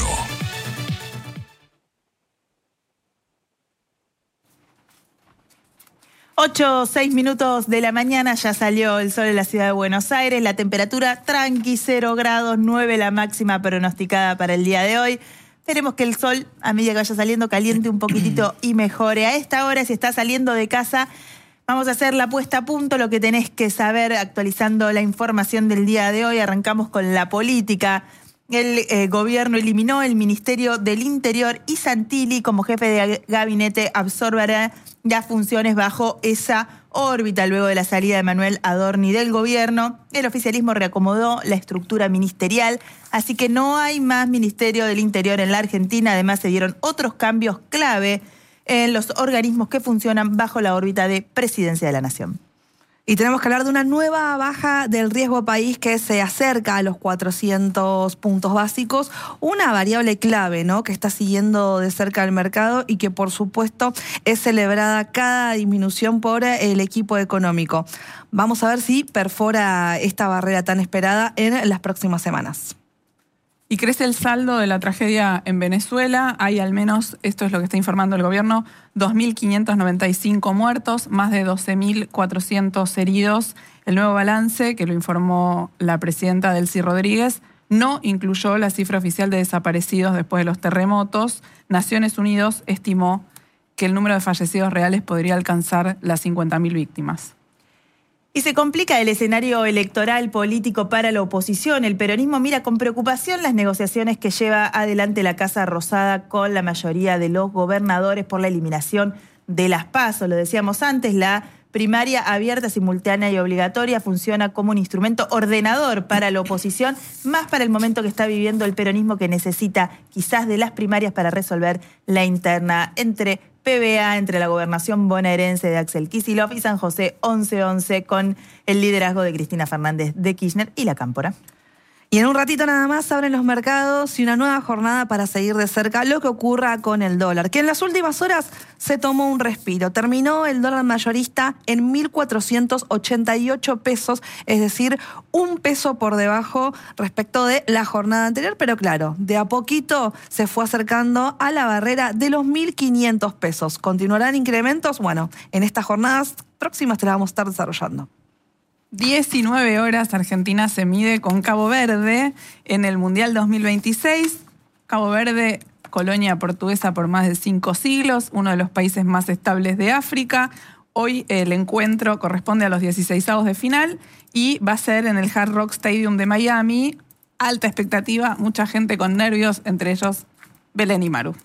ocho, seis minutos de la mañana, ya salió el sol en la ciudad de Buenos Aires, la temperatura tranqui, cero grados, nueve la máxima pronosticada para el día de hoy. Esperemos que el sol, a medida que vaya saliendo, caliente un poquitito y mejore. A esta hora, si está saliendo de casa, vamos a hacer la puesta a punto, lo que tenés que saber actualizando la información del día de hoy. Arrancamos con la política. El eh, gobierno eliminó el Ministerio del Interior y Santilli, como jefe de gabinete, absorberá las funciones bajo esa órbita. Luego de la salida de Manuel Adorni del gobierno, el oficialismo reacomodó la estructura ministerial, así que no hay más Ministerio del Interior en la Argentina. Además, se dieron otros cambios clave en los organismos que funcionan bajo la órbita de Presidencia de la Nación. Y tenemos que hablar de una nueva baja del riesgo país que se acerca a los cuatrocientos puntos básicos, una variable clave, ¿no?, que está siguiendo de cerca el mercado y que por supuesto es celebrada cada disminución por el equipo económico. Vamos a ver si perfora esta barrera tan esperada en las próximas semanas. Y crece el saldo de la tragedia en Venezuela. Hay al menos, esto es lo que está informando el gobierno, dos mil quinientos noventa y cinco muertos, más de doce mil cuatrocientos heridos. El nuevo balance, que lo informó la presidenta Delcy Rodríguez, no incluyó la cifra oficial de desaparecidos después de los terremotos. Naciones Unidas estimó que el número de fallecidos reales podría alcanzar las cincuenta mil víctimas. Y se complica el escenario electoral político para la oposición. El peronismo mira con preocupación las negociaciones que lleva adelante la Casa Rosada con la mayoría de los gobernadores por la eliminación de las PASO. Lo decíamos antes, la primaria abierta, simultánea y obligatoria funciona como un instrumento ordenador para la oposición, más para el momento que está viviendo el peronismo, que necesita quizás de las primarias para resolver la interna entre P B A, entre la gobernación bonaerense de Axel Kicillof y San José once once, con el liderazgo de Cristina Fernández de Kirchner y la Cámpora. Y en un ratito nada más abren los mercados y una nueva jornada para seguir de cerca lo que ocurra con el dólar, que en las últimas horas se tomó un respiro. Terminó el dólar mayorista en mil cuatrocientos ochenta y ocho pesos, es decir, un peso por debajo respecto de la jornada anterior, pero claro, de a poquito se fue acercando a la barrera de los mil quinientos pesos. ¿Continuarán incrementos? Bueno, en estas jornadas próximas te las vamos a estar desarrollando. diecinueve horas, Argentina se mide con Cabo Verde en el Mundial dos mil veintiséis. Cabo Verde, colonia portuguesa por más de cinco siglos, uno de los países más estables de África. Hoy el encuentro corresponde a los dieciseisavos de final y va a ser en el Hard Rock Stadium de Miami. Alta expectativa, mucha gente con nervios, entre ellos Belén y Maru.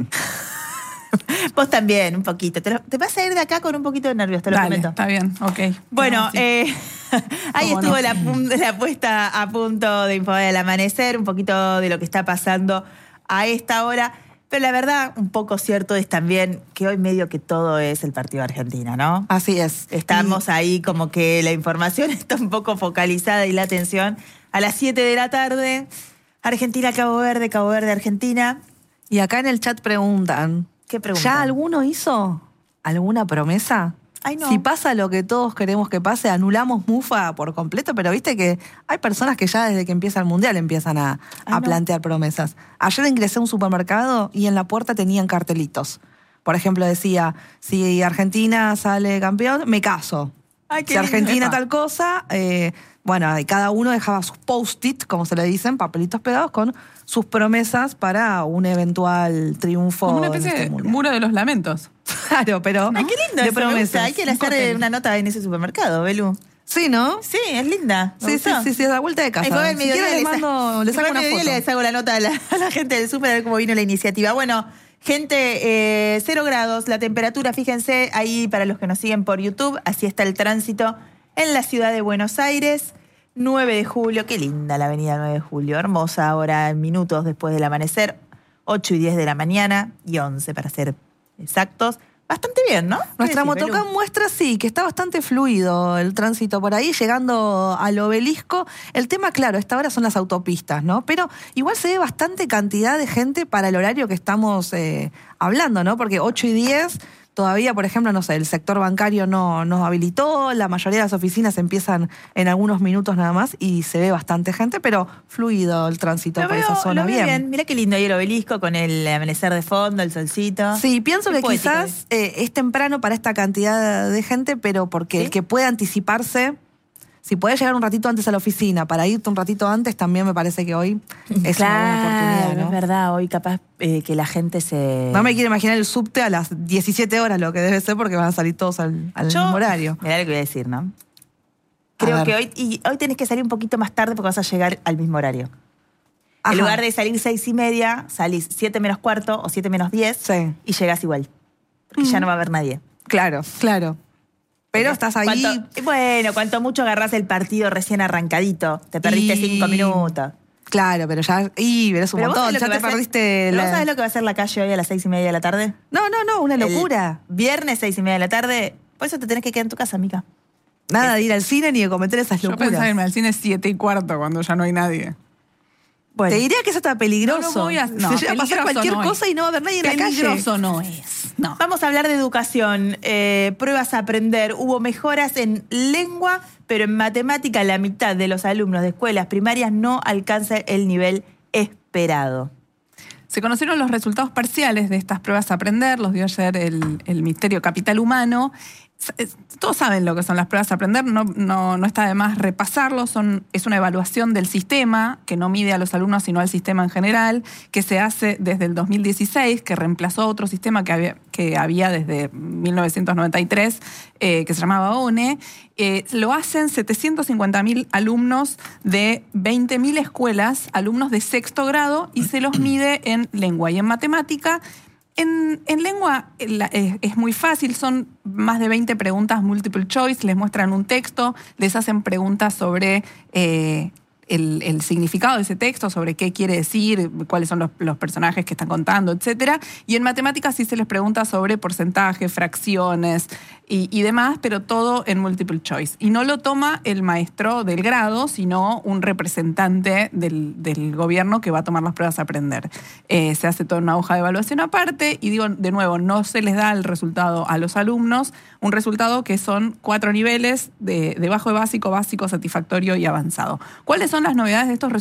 Vos también, un poquito. Te, lo, te vas a ir de acá con un poquito de nervios, te lo Dale, prometo. Está bien, ok. Bueno, no, sí. eh, ahí ¿Cómo estuvo no? la, pun- la puesta a punto de Infobae al amanecer, un poquito de lo que está pasando a esta hora. Pero la verdad, un poco cierto es también que hoy medio que todo es el partido de Argentina, ¿no? Así es. Estamos ahí como que la información está un poco focalizada y la atención a las siete de la tarde. Argentina, Cabo Verde, Cabo Verde, Argentina. Y acá en el chat preguntan, ¿qué preguntan? ¿ya alguno hizo alguna promesa? Ay, no. Si pasa lo que todos queremos que pase, anulamos Mufa por completo, pero viste que hay personas que ya desde que empieza el Mundial empiezan a, Ay, a no. plantear promesas. Ayer ingresé a un supermercado y en la puerta tenían cartelitos. Por ejemplo, decía, si Argentina sale campeón, me caso. Ay, qué Si lindo. Argentina Epa. tal cosa, eh, bueno, y cada uno dejaba sus post-it, como se le dicen, papelitos pegados con sus promesas para un eventual triunfo. Como una en especie este de mundial. muro de los lamentos. Claro, pero Ay, qué lindo de eso, me promesas. gusta. Hay que Un hacer cóctel. una nota en ese supermercado, Belu. Sí, ¿no? Sí, es linda. Me Sí, sí, gustó. sí, sí, a la vuelta de casa. Ay, fue al Si mediodía, quieren les les sa- mando, les fue saco al una mediodía, foto. les hago la nota a la, a la gente del súper a ver cómo vino la iniciativa. Bueno, gente, eh, cero grados, la temperatura, fíjense, ahí para los que nos siguen por YouTube, así está el tránsito en la ciudad de Buenos Aires. nueve de julio, qué linda la avenida nueve de julio, hermosa ahora, minutos después del amanecer, ocho y diez de la mañana y once para ser exactos. Bastante bien, ¿no? Nuestra ¿Qué decís, motoca Belu? muestra, sí, que está bastante fluido el tránsito por ahí, llegando al obelisco. El tema, claro, esta hora son las autopistas, ¿no? Pero igual se ve bastante cantidad de gente para el horario que estamos eh, hablando, ¿no? Porque ocho y diez, todavía, por ejemplo, no sé, el sector bancario no nos habilitó, la mayoría de las oficinas empiezan en algunos minutos nada más y se ve bastante gente, pero fluido el tránsito Lo por veo, esa zona. lo veo bien. bien. Mirá qué lindo ahí el obelisco con el amanecer de fondo, el solcito. Sí, pienso Qué que poético quizás eh, es temprano para esta cantidad de gente, pero porque ¿Sí? el que puede anticiparse, si puede llegar un ratito antes a la oficina para irte un ratito antes, también me parece que hoy es una buena oportunidad, ¿no? Es verdad, hoy capaz eh, que la gente se... No me quiero imaginar el subte a las diecisiete horas, lo que debe ser, porque van a salir todos al, al Yo- mismo horario. Mirá lo que voy a decir, ¿no? A Creo ver. que hoy, y hoy tenés que salir un poquito más tarde porque vas a llegar al mismo horario. Ajá. En lugar de salir seis y media, salís siete menos cuarto o siete menos diez Sí. y llegás igual. Porque ya no va a haber nadie. Claro, claro. Pero estás ahí... Cuanto- bueno, cuanto mucho agarrás el partido recién arrancadito. Te perdiste Y- cinco minutos. Claro, pero ya... Y, pero es un Pero vos montón, sabés lo ya que te va a ser- perdiste... pero vos la- sabés lo que va a hacer la calle hoy a las seis y media de la tarde? No, no, no, una El locura. viernes, seis y media de la tarde. Por eso te tenés que quedar en tu casa, amiga. Nada de ir al cine ni de cometer esas Yo locuras. pensaba irme al cine siete y cuarto cuando ya no hay nadie. Bueno, Te diría que eso está peligroso. No, no voy a- no, Se llega a pasar peligroso cualquier no es. cosa y no va a haber nadie en la calle. Peligroso no es. No. vamos a hablar de educación. Eh, pruebas a aprender. Hubo mejoras en lengua, pero en matemática la mitad de los alumnos de escuelas primarias no alcanza el nivel esperado. Se conocieron los resultados parciales de estas pruebas a aprender, los dio ayer el, el Ministerio Capital Humano. Todos saben lo que son las pruebas a aprender, no, no, no está de más repasarlo. Son, es una evaluación del sistema que no mide a los alumnos sino al sistema en general, que se hace desde el dos mil dieciséis, que reemplazó otro sistema que había, que había desde mil novecientos noventa y tres, eh, que se llamaba O N E. Eh, lo hacen setecientos cincuenta mil alumnos de veinte mil escuelas, alumnos de sexto grado, y se los mide en lengua y en matemática. En, en lengua es, es muy fácil, son más de veinte preguntas multiple choice, les muestran un texto, les hacen preguntas sobre eh, el, el significado de ese texto, sobre qué quiere decir, cuáles son los, los personajes que están contando, etcétera. Y en matemáticas sí se les pregunta sobre porcentajes, fracciones y, y demás, pero todo en multiple choice. Y no lo toma el maestro del grado, sino un representante del, del gobierno que va a tomar las pruebas a aprender. Eh, se hace toda una hoja de evaluación aparte y digo, de nuevo, no se les da el resultado a los alumnos, un resultado que son cuatro niveles de, de bajo de básico, básico, satisfactorio y avanzado. ¿Cuáles son las novedades de estos resultados?